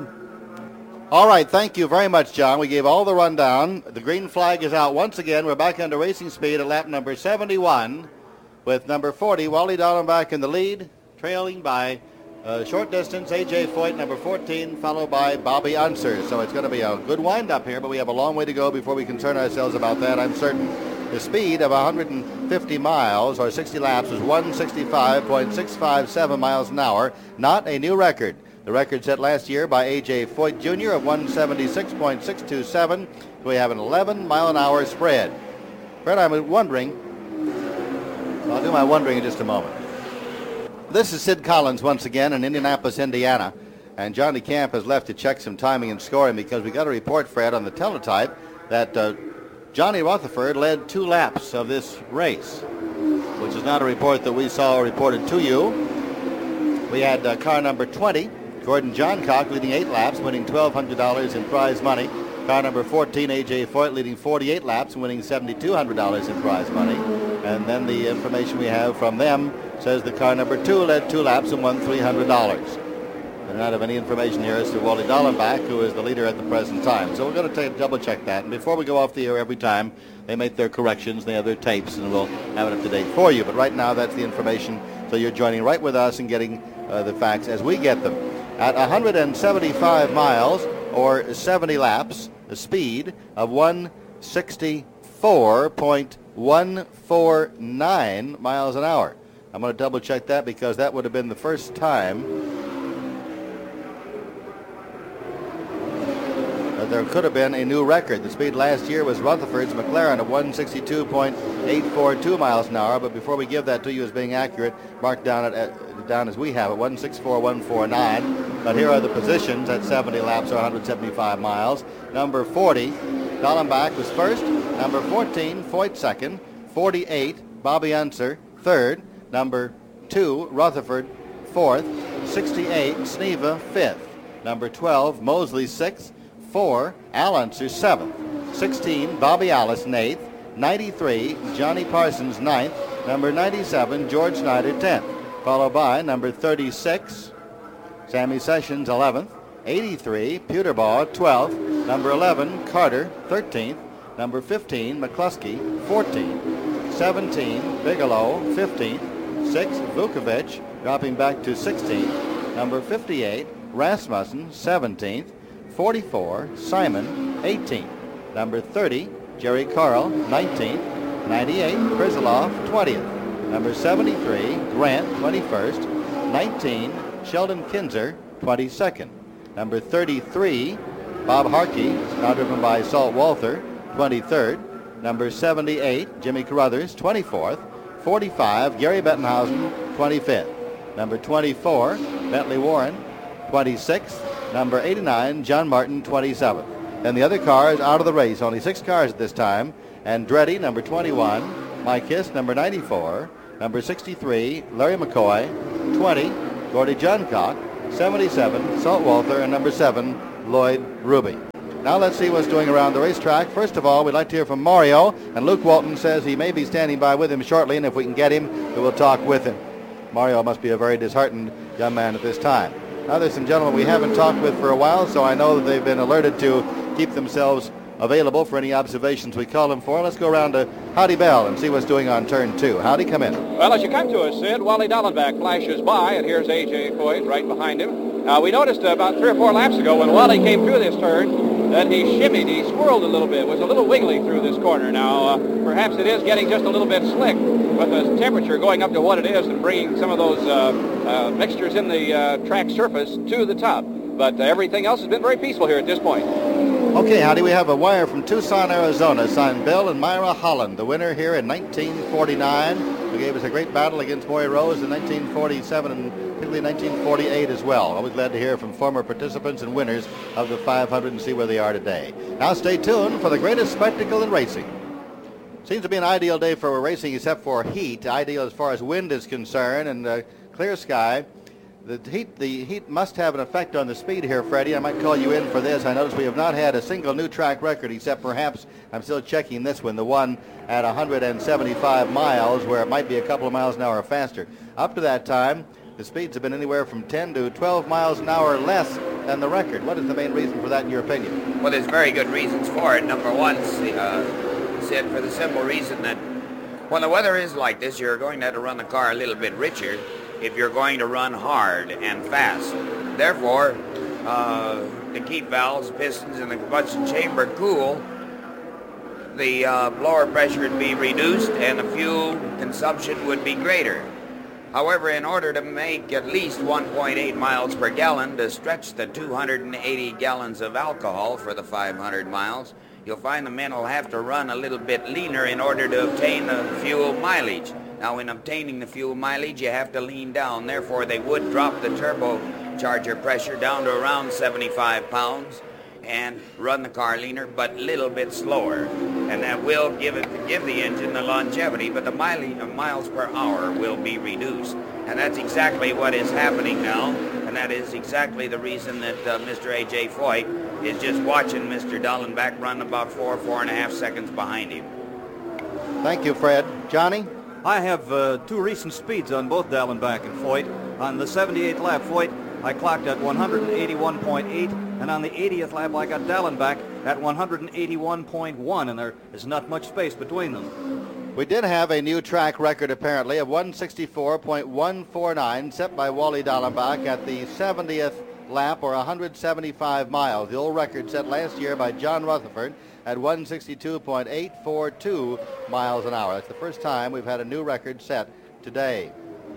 A: All right, thank you very much, John. We gave all the rundown. The green flag is out once again. We're back under racing speed at lap number 71 with number 40, Wally Dallenbach in the lead, trailing by a short distance, A.J. Foyt, number 14, followed by Bobby Unser. So it's going to be a good wind-up here, but we have a long way to go before we concern ourselves about that, I'm certain. The speed of 150 miles, or 60 laps, was 165.657 miles an hour, not a new record. The record set last year by A.J. Foyt Jr. of 176.627. We have an 11-mile-an-hour spread. Fred, I'm wondering, I'll do my wondering in just a moment. This is Sid Collins once again in Indianapolis, Indiana. And John DeCamp has left to check some timing and scoring because we got a report, Fred, on the teletype that Johnny Rutherford led 2 laps of this race, which is not a report that we saw reported to you. We had car number 20, Gordon Johncock, leading 8 laps, winning $1,200 in prize money. Car number 14, A.J. Foyt, leading 48 laps, winning $7,200 in prize money. And then the information we have from them says the car number 2 led 2 laps and won $300. I do not have any information here as to Wally Dallenbach, who is the leader at the present time. So we're going to double-check that. And before we go off the air every time, they make their corrections, they have their tapes, and we'll have it up to date for you. But right now, that's the information. So you're joining right with us and getting the facts as we get them. At 175 miles, or 70 laps, the speed of 164.149 miles an hour. I'm going to double-check that because that would have been the first time there could have been a new record. The speed last year was Rutherford's McLaren of 162.842 miles an hour, but before we give that to you as being accurate, mark down as we have it, 164.149. But here are the positions at 70 laps or 175 miles. Number 40, Dallenbach was first. Number 14, Foyt second. 48, Bobby Unser third. Number 2, Rutherford fourth. 68, Sneva fifth. Number 12, Mosley sixth. 4, Al Unser 7th. 16, Bobby Allison 8th. 93, Johnny Parsons 9th. Number 97, George Snyder 10th. Followed by number 36, Sammy Sessions 11th. 83, Puterbaugh 12th. Number 11, Carter 13th. Number 15, McCluskey 14th. 17, Bigelow 15th. 6, Vukovic dropping back to 16th. Number 58, Rasmussen 17th. 44, Simon, 18th. Number 30, Jerry Carl, 19th. 98, Krisiloff, 20th. Number 73, Grant, 21st. 19, Sheldon Kinzer, 22nd. Number 33, Bob Harkey, now driven by Salt Walther, 23rd. Number 78, Jimmy Carruthers, 24th. 45, Gary Bettenhausen, 25th. Number 24, Bentley Warren, 26th. Number 89, John Martin, 27th. And the other cars out of the race, only 6 cars at this time. Andretti, number 21, Mike Hiss, number 94, number 63, Larry McCoy, 20, Gordy Johncock, 77, Salt Walther, and number 7, Lloyd Ruby. Now let's see what's doing around the racetrack. First of all, we'd like to hear from Mario, and Luke Walton says he may be standing by with him shortly, and if we can get him, we will talk with him. Mario must be a very disheartened young man at this time. Now there's some gentlemen we haven't talked with for a while, so I know that they've been alerted to keep themselves available for any observations we call them for. Let's go around to Howdy Bell and see what's doing on turn 2. Howdy, come in.
J: Well, as you come to us, Sid, Wally Dallenbach flashes by, and here's A.J. Foyt right behind him. We noticed about 3 or 4 laps ago when Wally came through this turn that he shimmied, he swirled a little bit, was a little wiggly through this corner. Now, perhaps it is getting just a little bit slick with the temperature going up to what it is and bringing some of those mixtures in the track surface to the top. But everything else has been very peaceful here at this point.
A: Okay, Howdy, we have a wire from Tucson, Arizona, signed Bill and Myra Holland, the winner here in 1949, who gave us a great battle against Maury Rose in 1947 and particularly 1948 as well. Always glad to hear from former participants and winners of the 500 and see where they are today. Now stay tuned for the greatest spectacle in racing. Seems to be an ideal day for racing except for heat, ideal as far as wind is concerned and clear sky. The heat must have an effect on the speed here, Freddie. I might call you in for this. I notice we have not had a single new track record except perhaps, I'm still checking this one, the one at 175 miles where it might be a couple of miles an hour faster. Up to that time, the speeds have been anywhere from 10 to 12 miles an hour less than the record. What is the main reason for that in your opinion?
D: Well, there's very good reasons for it. Number one, Sid, for the simple reason that when the weather is like this, you're going to have to run the car a little bit richer if you're going to run hard and fast. Therefore, to keep valves, pistons, and the combustion chamber cool, the blower pressure would be reduced and the fuel consumption would be greater. However, in order to make at least 1.8 miles per gallon to stretch the 280 gallons of alcohol for the 500 miles, you'll find the men will have to run a little bit leaner in order to obtain the fuel mileage. Now, in obtaining the fuel mileage, you have to lean down. Therefore, they would drop the turbocharger pressure down to around 75 pounds and run the car leaner, but a little bit slower. And that will give the engine the longevity, but the miles per hour will be reduced. And that's exactly what is happening now, and that is exactly the reason that Mr. A.J. Foyt is just watching Mr. Dallenbach run about 4.5 seconds behind him.
A: Thank you, Fred. Johnny?
B: I have 2 recent speeds on both Dallenbach and Foyt. On the 78th lap, Foyt, I clocked at 181.8, and on the 80th lap, I got Dallenbach at 181.1, and there is not much space between them.
A: We did have a new track record, apparently, of 164.149 set by Wally Dallenbach at the 70th lap, or 175 miles. The old record set last year by John Rutherford at 162.842 miles an hour. That's the first time we've had a new record set today.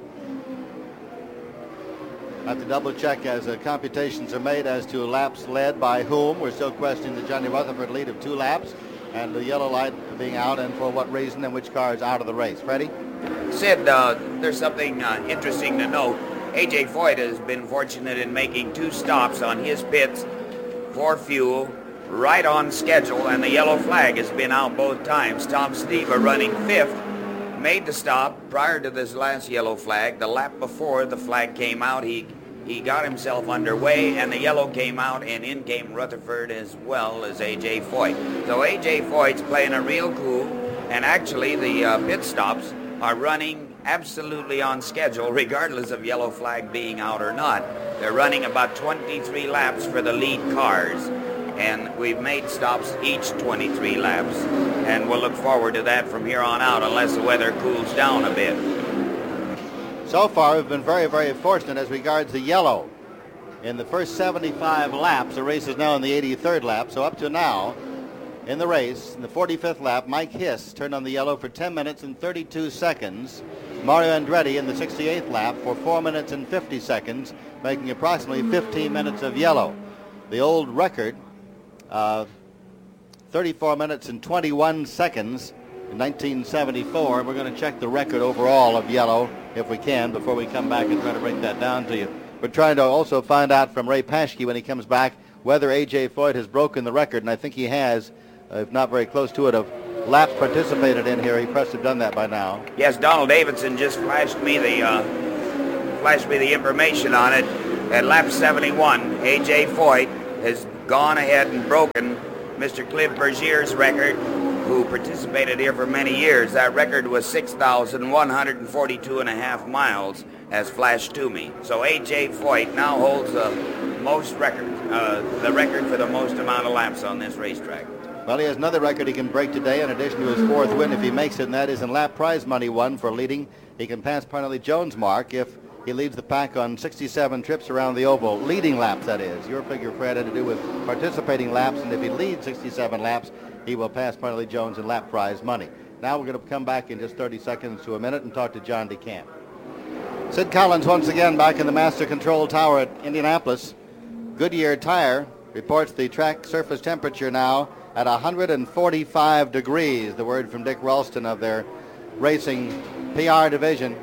A: I have to double check as computations are made as to laps led by whom. We're still questioning the Johnny Rutherford lead of 2 laps and the yellow light being out, and for what reason and which car is out of the race. Freddie?
D: Sid, there's something interesting to note. A.J. Foyt has been fortunate in making 2 stops on his pits for fuel right on schedule, and the yellow flag has been out both times. Tom Steva, running 5th, made the stop prior to this last yellow flag. The lap before the flag came out, he got himself underway, and the yellow came out, and in came Rutherford as well as A.J. Foyt. So A.J. Foyt's playing a real cool, and actually the pit stops are running absolutely on schedule, regardless of yellow flag being out or not. They're running about 23 laps for the lead cars, and we've made stops each 23 laps, and we'll look forward to that from here on out unless the weather cools down a bit.
A: So far, we've been very, very fortunate as regards the yellow. In the first 75 laps, the race is now in the 83rd lap, so up to now, in the race, in the 45th lap, Mike Hiss turned on the yellow for 10 minutes and 32 seconds. Mario Andretti in the 68th lap for 4 minutes and 50 seconds, making approximately 15 minutes of yellow. the old record, 34 minutes and 21 seconds in 1974. We're going to check the record overall of yellow, if we can, before we come back and try to break that down to you. We're trying to also find out from Ray Paschke when he comes back whether A.J. Foyt has broken the record, and I think he has, if not very close to it, of laps participated in here. He must have done that by now.
D: Yes, Donald Davidson just flashed me the information on it. At lap 71, A.J. Foyt has gone ahead and broken Mr. Cliff Bergier's record, who participated here for many years. That record was 6,142.5 miles, as flashed to me. So A.J. Foyt now holds the record for the most amount of laps on this racetrack.
A: Well, he has another record he can break today in addition to his 4th win if he makes it, and that is in lap prize money won for leading. He can pass Parnelli Jones' mark if he leads the pack on 67 trips around the oval. Leading laps, that is. Your figure, Fred, had to do with participating laps, and if he leads 67 laps, he will pass Parnelli Jones in lap prize money. Now we're going to come back in just 30 seconds to a minute and talk to John DeCamp. Sid Collins once again back in the Master Control Tower at Indianapolis. Goodyear Tire reports the track surface temperature now at 145 degrees, the word from Dick Ralston of their racing PR division.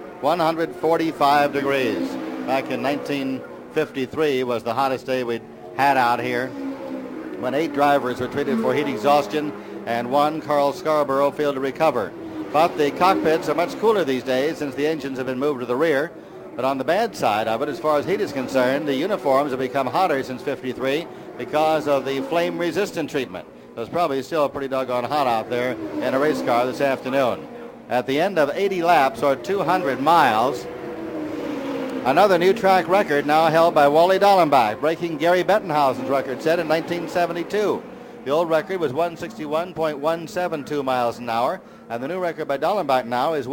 A: 145 degrees. Back in 1953 was the hottest day we'd had out here, when 8 drivers were treated for heat exhaustion and 1, Carl Scarborough, failed to recover. But the cockpits are much cooler these days since the engines have been moved to the rear. But on the bad side of it, as far as heat is concerned, the uniforms have become hotter since 53 because of the flame-resistant treatment. So it's probably still pretty doggone hot out there in a race car this afternoon. At the end of 80 laps, or 200 miles, another new track record now held by Wally Dallenbach, breaking Gary Bettenhausen's record set in 1972. The old record was 161.172 miles an hour, and the new record by Dallenbach now is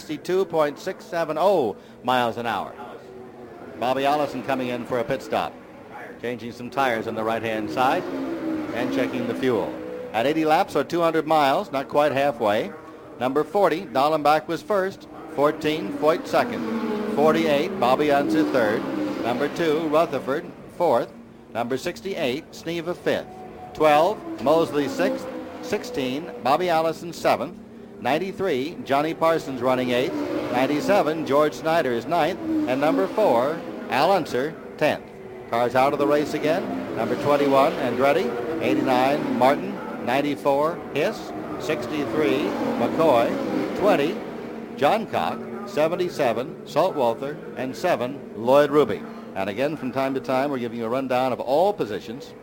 A: 162.670 miles an hour. Bobby Allison coming in for a pit stop, changing some tires on the right-hand side and checking the fuel. At 80 laps, or 200 miles, not quite halfway, number 40, Dallenbach was first. 14, Foyt second. 48, Bobby Unser third. Number 2, Rutherford fourth. Number 68, Sneva fifth. 12, Mosley sixth. 16, Bobby Allison seventh. 93, Johnny Parsons running eighth. 97, George Snyder is ninth. And number 4, Al Unser 10th. Cars out of the race again. Number 21, Andretti. 89, Martin. 94, Hiss. 63, McCoy. 20, John Cock. 77, Saltwalter. And 7, Lloyd Ruby. And again, from time to time, we're giving you a rundown of all positions.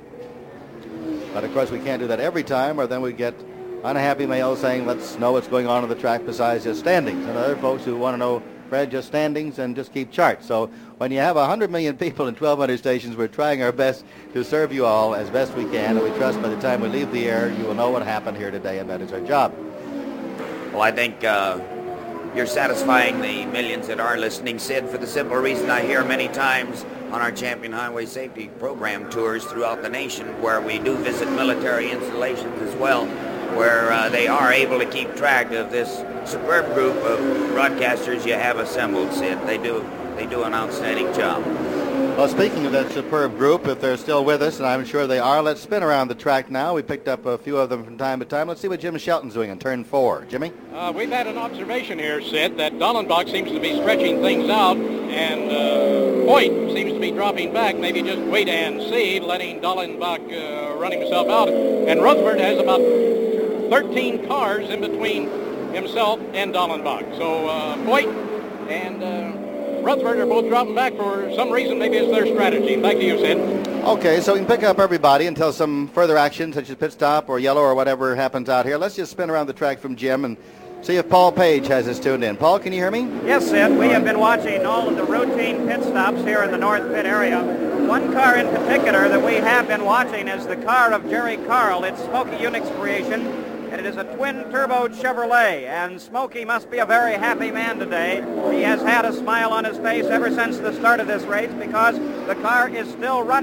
A: But of course, we can't do that every time, or then we get unhappy mail saying, let's know what's going on the track besides just standings. And other folks who want to know, Fred, just standings and just keep charts. So when you have 100 million people in 1,200 stations, we're trying our best to serve you all as best we can. And we trust by the time we leave the air, you will know what happened here today, and that is our job.
D: Well, I think you're satisfying the millions that are listening, Sid, for the simple reason I hear many times on our Champion Highway Safety Program tours throughout the nation, where we do visit military installations as well, where they are able to keep track of this superb group of broadcasters you have assembled, Sid. They do an outstanding job.
A: Well, speaking of that superb group, if they're still with us, and I'm sure they are, let's spin around the track now. We picked up a few of them from time to time. Let's see what Jim Shelton's doing in turn 4. Jimmy?
I: We've had an observation here, Sid, that Dallenbach seems to be stretching things out, and Foyt seems to be dropping back. Maybe just wait and see, letting Dallenbach run himself out. And Rutherford has about 13 cars in between himself and Dallenbach. So Foyt and Rutherford are both dropping back for some reason. Maybe it's their strategy. Back to you, Sid.
A: Okay, so we can pick up everybody until some further action, such as pit stop or yellow or whatever happens out here. Let's just spin around the track from Jim and see if Paul Page has us tuned in. Paul, can you hear me?
E: Yes, Sid. We have been watching all of the routine pit stops here in the North Pit area. One car in particular that we have been watching is the car of Jerry Carl. It's Smokey Unick's creation, and it is a twin-turboed Chevrolet, and Smokey must be a very happy man today. He has had a smile on his face ever since the start of this race because the car is still running.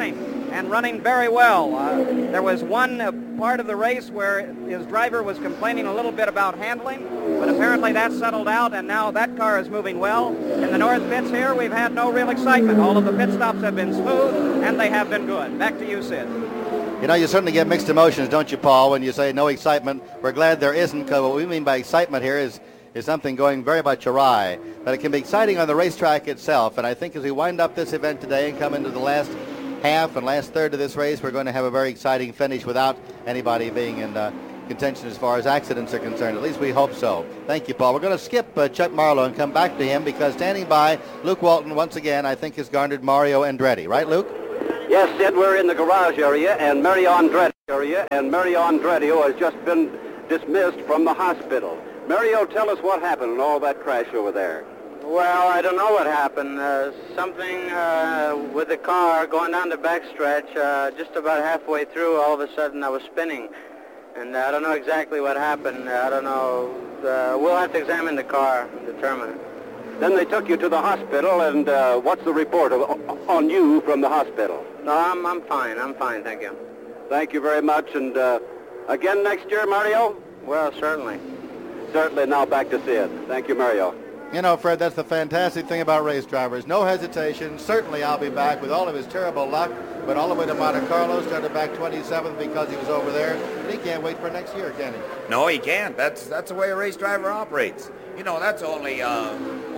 E: and running very well. There was one part of the race where his driver was complaining a little bit about handling, but apparently that's settled out, and now that car is moving well. In the north pits here, we've had no real excitement. All of the pit stops have been smooth, and they have been good. Back to you, Sid.
A: You know, you certainly get mixed emotions, don't you, Paul, when you say no excitement. We're glad there isn't, because what we mean by excitement here is something going very much awry. But it can be exciting on the racetrack itself, and I think as we wind up this event today and come into the last half and last third of this race, we're going to have a very exciting finish without anybody being in contention as far as accidents are concerned. At least we hope so. Thank you, Paul. We're going to skip Chuck Marlowe and come back to him, because standing by, Luke Walton once again, I think, has garnered Mario Andretti. Right, Luke?
E: Yes, Sid, we're in the garage area, and Mario Andretti who has just been dismissed from the hospital. Mario, tell us what happened in all that crash over there.
M: Well, I don't know what happened. Something with the car going down the backstretch, just about halfway through, all of a sudden I was spinning. And I don't know exactly what happened. I don't know. We'll have to examine the car and determine it.
E: Then they took you to the hospital, and what's the report on you from the hospital?
M: No, I'm fine. I'm fine, thank you.
E: Thank you very much, and again next year, Mario?
M: Well, certainly.
E: Certainly. Now back to Sid. Thank you, Mario.
A: You know, Fred, that's the fantastic thing about race drivers. No hesitation. Certainly I'll be back with all of his terrible luck. Went all the way to Monte Carlo, started back 27th because he was over there. And he can't wait for next year, can he?
D: No, he can't. That's the way a race driver operates. You know, that's only a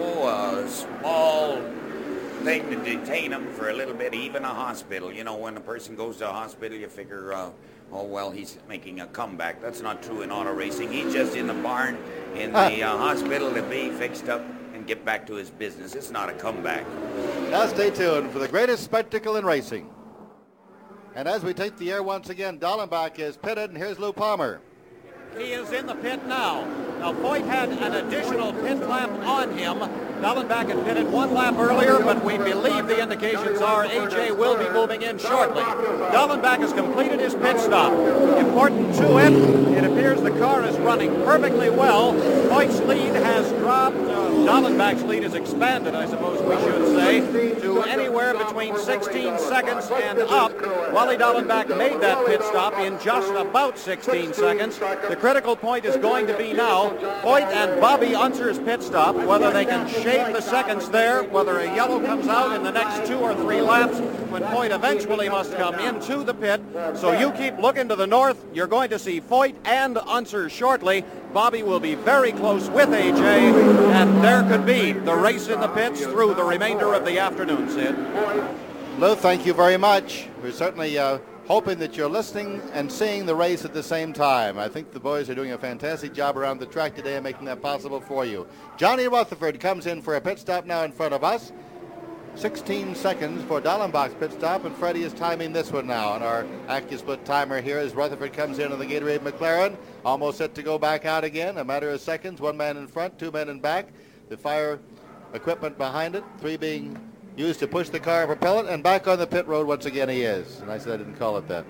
D: small thing to detain him for a little bit, even a hospital. You know, when a person goes to a hospital, you figure, oh, well, he's making a comeback. That's not true in auto racing. He's just in the barn, in the hospital to be fixed up and get back to his business. It's not a comeback.
A: Now stay tuned for the greatest spectacle in racing. And as we take the air once again, Dallenbach is pitted, and here's Lou Palmer.
C: He is in the pit now. Now, Foyt had an additional pit lap on him. Dallenbach had pitted one lap earlier, but we believe the indications are AJ will be moving in shortly. Dallenbach has completed his pit stop. Important to it, it appears the car is running perfectly well. Foyt's lead has dropped. Dallenbach's lead has expanded, I suppose we should say, to anywhere between 16 seconds and up. Wally Dallenbach made that pit stop in just about 16 seconds. The critical point is going to be now Foyt and Bobby Unser's pit stop, whether they can shave the seconds there, whether a yellow comes out in the next 2 or 3 laps when Foyt eventually must come into the pit. So you keep looking to the north. You're going to see Foyt and Unser shortly. Bobby will be very close with AJ, and there could be the race in the pits through the remainder of the afternoon, Sid.
A: Lou, thank you very much. We're certainly hoping that you're listening and seeing the race at the same time. I think the boys are doing a fantastic job around the track today and making that possible for you. Johnny Rutherford comes in for a pit stop now in front of us. 16 seconds for Dallenbach's pit stop, and Freddie is timing this one now on our AccuSplit timer here as Rutherford comes in on the Gatorade McLaren, almost set to go back out again. A matter of seconds, 1 man in front, 2 men in back. The fire equipment behind it, 3 being used to push the car and propel it, and back on the pit road once again he is. And I said I didn't call it that.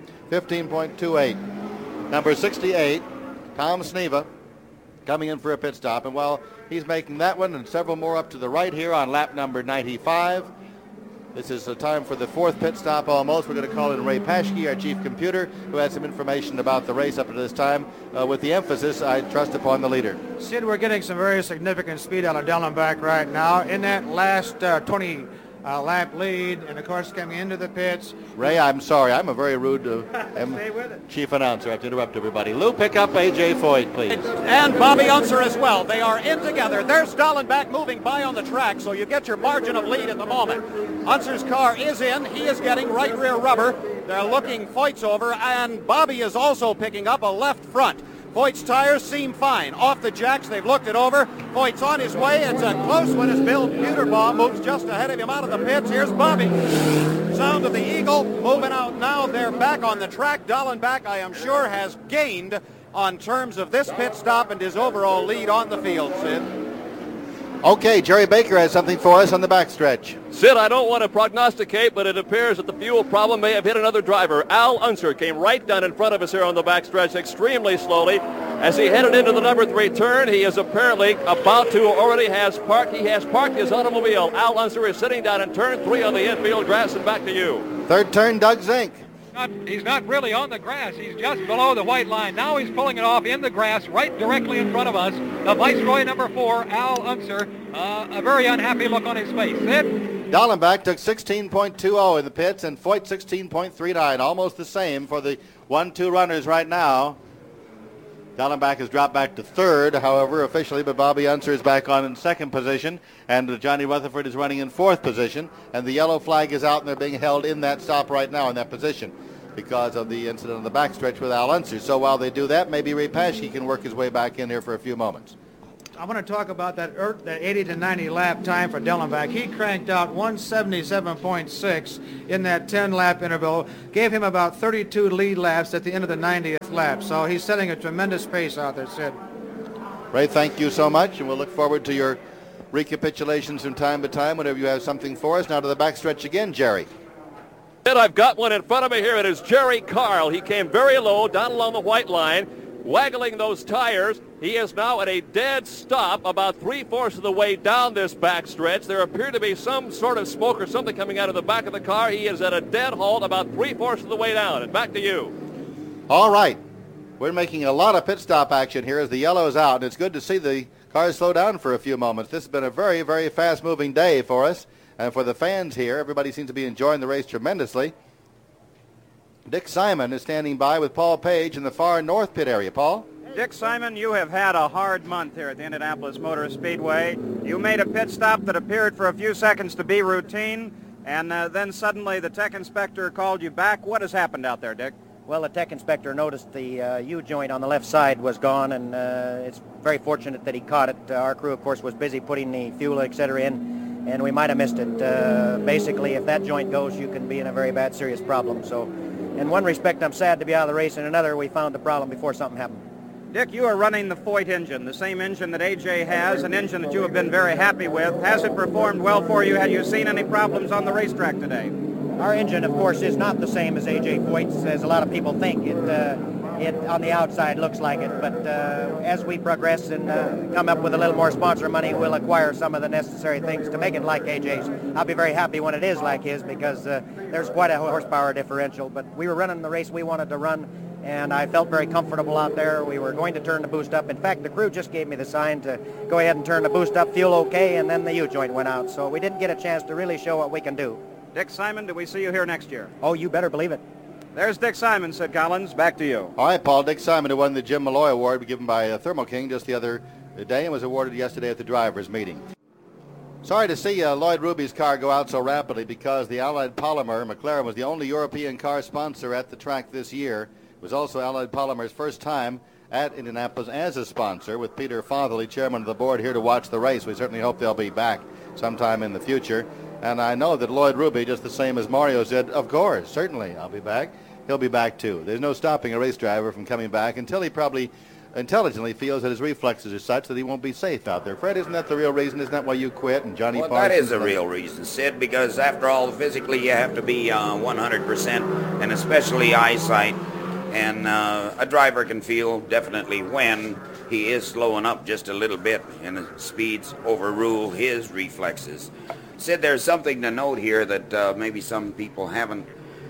A: 15.28. Number 68, Tom Sneva, coming in for a pit stop. And while he's making that one and several more up to the right here on lap number 95, this is the time for the 4th pit stop almost. We're going to call in Ray Paschke, our chief computer, who has some information about the race up to this time, with the emphasis, I trust, upon the leader.
N: Sid, we're getting some very significant speed out of Dallenbach right now. In that last 20 lap lead, and of course coming into the pits.
A: Ray, I'm sorry. I'm a very rude chief announcer. I have to interrupt everybody. Lou, pick up A.J. Foyt, please.
C: And Bobby Unser as well. They are in together. There's Dallenbach moving by on the track, so you get your margin of lead at the moment. Unser's car is in. He is getting right rear rubber. They're looking Foyt's over, and Bobby is also picking up a left front. Foyt's tires seem fine. Off the jacks, they've looked it over. Foyt's on his way. It's a close one as Bill Puterbaugh moves just ahead of him out of the pits. Here's Bobby. Sound of the Eagle moving out now. They're back on the track. Dallenbach, I am sure, has gained on terms of this pit stop and his overall lead on the field, Sid.
A: Okay, Jerry Baker has something for us on the backstretch.
K: Sid, I don't want to prognosticate, but it appears that the fuel problem may have hit another driver. Al Unser came right down in front of us here on the backstretch extremely slowly. As he headed into the number 3 turn, he is apparently about to, already has parked. He has parked his automobile. Al Unser is sitting down in turn 3 on the infield grass, and back to you.
A: Third turn, Doug Zink.
I: He's not really on the grass. He's just below the white line. Now he's pulling it off in the grass right directly in front of us. The Viceroy number 4, Al Unser, a very unhappy look on his face. Sid?
A: Dallenbach took 16.20 in the pits and Foyt 16.39. Almost the same for the 1-2 runners right now. Dallenbach has dropped back to third, however, officially, but Bobby Unser is back on in second position, and Johnny Rutherford is running in fourth position, and the yellow flag is out, and they're being held in that stop right now in that position because of the incident on the backstretch with Al Unser. So while they do that, maybe Ray Paschke can work his way back in here for a few moments.
N: I want to talk about that 80 to 90 lap time for Dallenbach. He cranked out 177.6 in that 10 lap interval, gave him about 32 lead laps at the end of the 90th lap. So he's setting a tremendous pace out there, Sid.
A: Ray, thank you so much, and we'll look forward to your recapitulations from time to time whenever you have something for us. Now to the backstretch again, Jerry.
K: And I've got one in front of me here. It is Jerry Carl. He came very low down along the white line, waggling those tires. He is now at a dead stop about 3/4 of the way down this backstretch. There appeared to be some sort of smoke or something coming out of the back of the car. He is at a dead halt about 3/4 of the way down. And back to you.
A: All right. We're making a lot of pit stop action here as the yellow is out, and it's good to see the cars slow down for a few moments. This has been a very, very fast-moving day for us and for the fans here. Everybody seems to be enjoying the race tremendously. Dick Simon is standing by with Paul Page in the far north pit area. Paul?
G: Dick Simon, you have had a hard month here at the Indianapolis Motor Speedway. You made a pit stop that appeared for a few seconds to be routine, and then suddenly the tech inspector called you back. What has happened out there, Dick?
C: Well, the tech inspector noticed the U-joint on the left side was gone, and it's very fortunate that he caught it. Our crew, of course, was busy putting the fuel, etc. in, and we might have missed it. Basically, if that joint goes, you can be in a very bad, serious problem. So, in one respect, I'm sad to be out of the race. In another, we found the problem before something happened.
G: Dick, you are running the Foyt engine, the same engine that AJ has, an engine that you have been very happy with. Has it performed well for you? Have you seen any problems on the racetrack today?
C: Our engine, of course, is not the same as AJ Foyt's, as a lot of people think. It on the outside looks like it, but as we progress and come up with a little more sponsor money, we'll acquire some of the necessary things to make it like AJ's. I'll be very happy when it is like his because there's quite a horsepower differential, but we were running the race we wanted to run, and I felt very comfortable out there. We were going to turn the boost up. In fact, the crew just gave me the sign to go ahead and turn the boost up, fuel okay, and then the U-joint went out, so we didn't get a chance to really show what we can do.
G: Dick Simon, do we see you here next year?
C: Oh, you better believe it.
G: There's Dick Simon, said Collins. Back to you.
A: All right, Paul. Dick Simon, who won the Jim Malloy Award given by Thermo King just the other day and was awarded yesterday at the drivers' meeting. Sorry to see Lloyd Ruby's car go out so rapidly because the Allied Polymer, McLaren, was the only European car sponsor at the track this year. It was also Allied Polymer's first time at Indianapolis as a sponsor, with Peter Fatherly, chairman of the board, here to watch the race. We certainly hope they'll be back sometime in the future. And I know that Lloyd Ruby, just the same as Mario said, of course, certainly I'll be back. He'll be back too. There's no stopping a race driver from coming back until he probably intelligently feels that his reflexes are such that he won't be safe out there. Fred, isn't that the real reason? Isn't that why you quit? And Johnny
D: Well, that is the real reason, Sid, because after all, physically you have to be 100%, and especially eyesight. And a driver can feel definitely when he is slowing up just a little bit and the speeds overrule his reflexes. Sid, there's something to note here that maybe some people haven't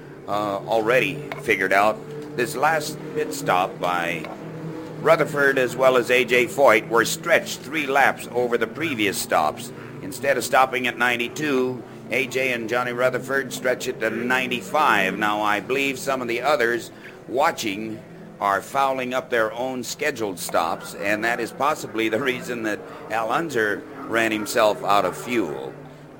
D: already figured out. This last pit stop by Rutherford as well as A.J. Foyt were stretched 3 laps over the previous stops. Instead of stopping at 92, A.J. and Johnny Rutherford stretch it to 95. Now, I believe some of the others watching are fouling up their own scheduled stops, and that is possibly the reason that Al Unser ran himself out of fuel.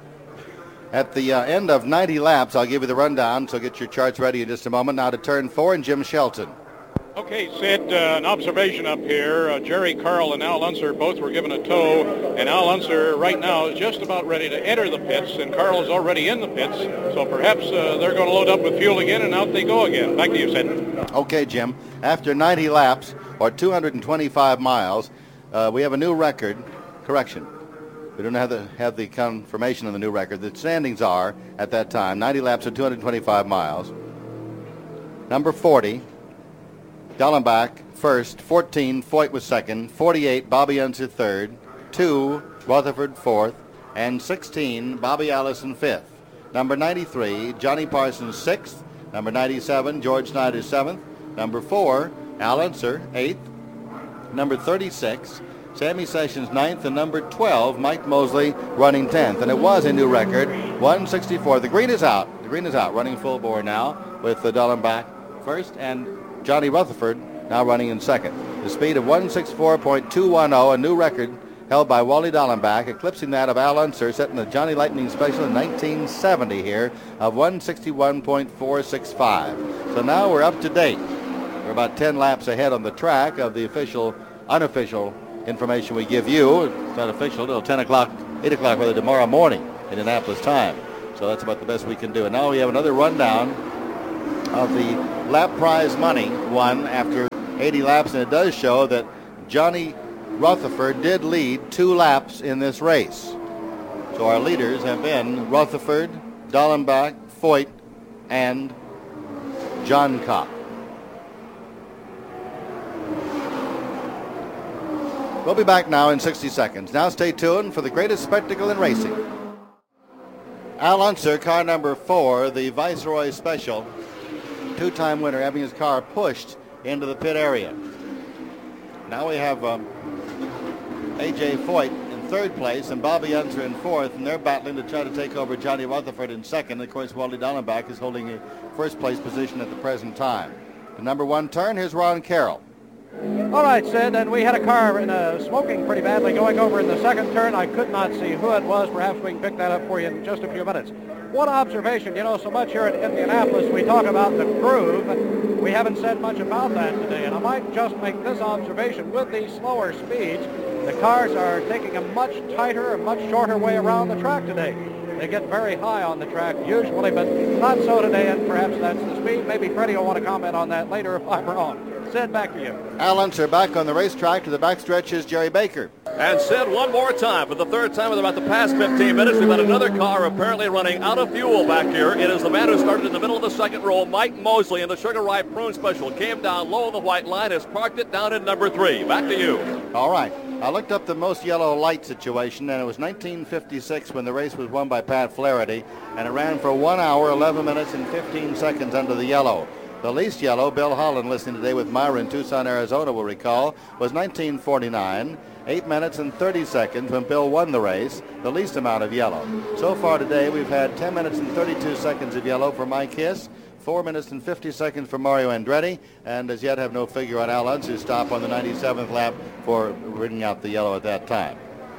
A: At the end of 90 laps, I'll give you the rundown, so get your charts ready in just a moment. Now to turn 4 and Jim Shelton.
O: Okay, Sid, an observation up here. Jerry Carl and Al Unser both were given a tow, and Al Unser right now is just about ready to enter the pits, and Carl is already in the pits, so perhaps they're going to load up with fuel again, and out they go again. Back to you, Sid.
A: Okay, Jim. After 90 laps, or 225 miles, we have a new record. Correction. We don't have the confirmation of the new record. The standings are, at that time, 90 laps of 225 miles. Number 40, Dallenbach first, 14, Foyt was second, 48, Bobby Unser third, 2, Rutherford fourth, and 16, Bobby Allison fifth. Number 93, Johnny Parsons sixth. Number 97, George Snyder seventh. Number 4, Al Unser eighth. Number 36, Sammy Sessions ninth, and number 12, Mike Mosley running 10th. And it was a new record, 164. The green is out. The green is out, running full bore now with Dallenbach first and Johnny Rutherford now running in second. The speed of 164.210, a new record held by Wally Dallenbach, eclipsing that of Al Unser, set in the Johnny Lightning Special in 1970 here of 161.465. So now we're up to date. We're about 10 laps ahead on the track of the official, unofficial information we give you. It's not official until 10 o'clock, 8 o'clock, rather, tomorrow morning, Indianapolis time. So that's about the best we can do. And now we have another rundown of the lap prize money won after 80 laps, and it does show that Johnny Rutherford did lead 2 laps in this race. So our leaders have been Rutherford, Dallenbach, Foyt, and John Kopp. We'll be back now in 60 seconds. Now stay tuned for the greatest spectacle in racing. Al Unser, car number 4, the Viceroy Special, 2-time winner, having his car pushed into the pit area. Now we have A.J. Foyt in 3rd place and Bobby Unser in 4th, and they're battling to try to take over Johnny Rutherford in 2nd. Of course, Wally Dallenbach is holding a 1st place position at the present time. The number 1 turn, here's Ron Carroll.
E: All right, Sid, and we had a car smoking pretty badly going over in the 2nd turn. I could not see who it was. Perhaps we can pick that up for you in just a few minutes. One observation, so much here at Indianapolis we talk about the groove. We haven't said much about that today, and I might just make this observation. With these slower speeds, the cars are taking a much tighter and much shorter way around the track today. They get very high on the track usually, but not so today, and perhaps that's the speed. Maybe Freddie will want to comment on that later if I'm wrong. Sid, back to you.
A: Al Unser back on the racetrack. To the backstretch is Jerry Baker.
K: And Sid, one more time, for the 3rd time in about the past 15 minutes, we've got another car apparently running out of fuel back here. It is the man who started in the middle of the 2nd row, Mike Mosley, in the Sugar Ripe Prune Special. Came down low on the white line, has parked it down in number 3. Back to you.
A: All right. I looked up the most yellow light situation, and it was 1956 when the race was won by Pat Flaherty, and it ran for 1 hour, 11 minutes, and 15 seconds under the yellow. The least yellow, Bill Holland, listening today with Myra in Tucson, Arizona, will recall, was 1949, 8 minutes and 30 seconds when Bill won the race, the least amount of yellow. So far today, we've had 10 minutes and 32 seconds of yellow for Mike Hiss, 4 minutes and 50 seconds for Mario Andretti, and as yet have no figure on Al Unser's stop on the 97th lap for bringing out the yellow at that time.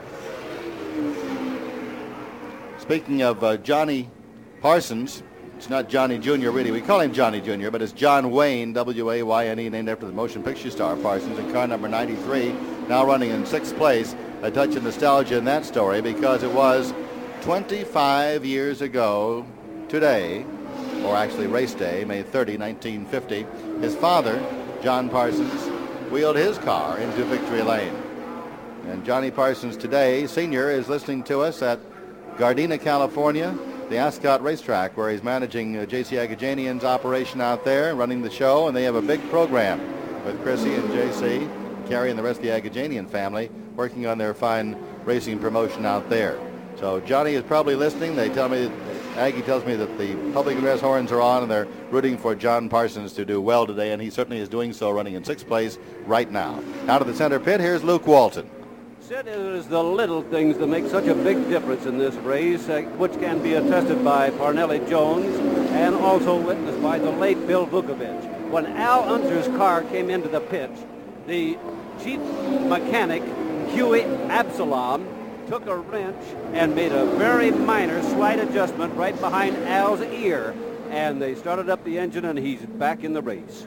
A: Speaking of Johnny Parsons, it's not Johnny Jr. really. We call him Johnny Jr., but it's John Wayne, W-A-Y-N-E, named after the motion picture star Parsons, in car number 93, now running in 6th place. A touch of nostalgia in that story because it was 25 years ago today, or actually race day, May 30, 1950, his father, John Parsons, wheeled his car into victory lane. And Johnny Parsons today, senior, is listening to us at Gardena, California, the Ascot racetrack, where he's managing J.C. Agajanian's operation out there, running the show, and they have a big program with Chrissy and J.C., Carrie, and the rest of the Agajanian family working on their fine racing promotion out there. So Johnny is probably listening. They tell me, Aggie tells me that the public address horns are on, and they're rooting for John Parsons to do well today, and he certainly is doing so, running in 6th place right now. Out of the center pit, here's Luke Walton.
P: Sid, it is the little things that make such a big difference in this race, which can be attested by Parnelli Jones and also witnessed by the late Bill Vukovich. When Al Unser's car came into the pits, the chief mechanic, Huey Absalom, took a wrench and made a very minor slight adjustment right behind Al's ear, and they started up the engine, and he's back in the race.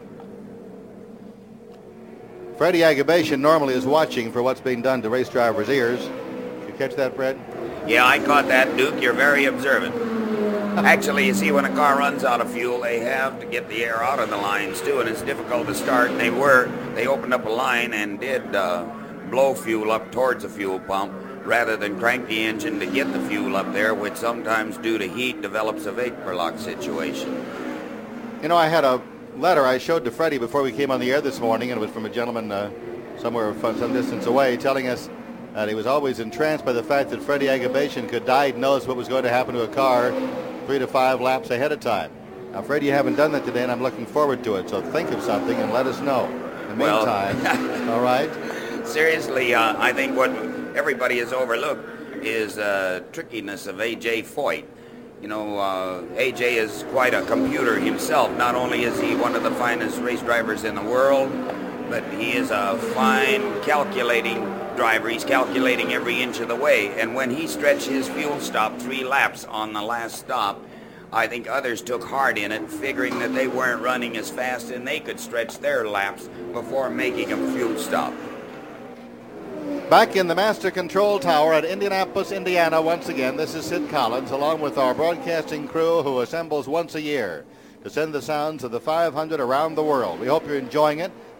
A: Freddie Agabashian normally is watching for what's being done to race drivers' ears. Did you catch that, Fred?
D: Yeah, I caught that, Duke. You're very observant. Actually, you see, when a car runs out of fuel, they have to get the air out of the lines, too, and it's difficult to start. And they opened up a line and did blow fuel up towards the fuel pump. rather than crank the engine to get the fuel up there, which sometimes due to heat develops a vapor lock situation.
A: You know, I had a letter I showed to Freddie before we came on the air this morning, and it was from a gentleman somewhere from some distance away, telling us that he was always entranced by the fact that Freddie Agabashian could diagnose what was going to happen to a car 3 to 5 laps ahead of time. Now, Freddie, you haven't done that today, and I'm looking forward to it, so think of something and let us know. In the meantime, all right?
D: Seriously, I think what everybody has overlooked is trickiness of A.J. Foyt. You know, A.J. is quite a computer himself. Not only is he one of the finest race drivers in the world, but he is a fine calculating driver. He's calculating every inch of the way. And when he stretched his fuel stop 3 laps on the last stop, I think others took heart in it, figuring that they weren't running as fast and they could stretch their laps before making a fuel stop.
A: Back in the Master Control Tower at Indianapolis, Indiana, once again, this is Sid Collins, along with our broadcasting crew who assembles once a year to send the sounds of the 500 around the world. We hope you're enjoying it.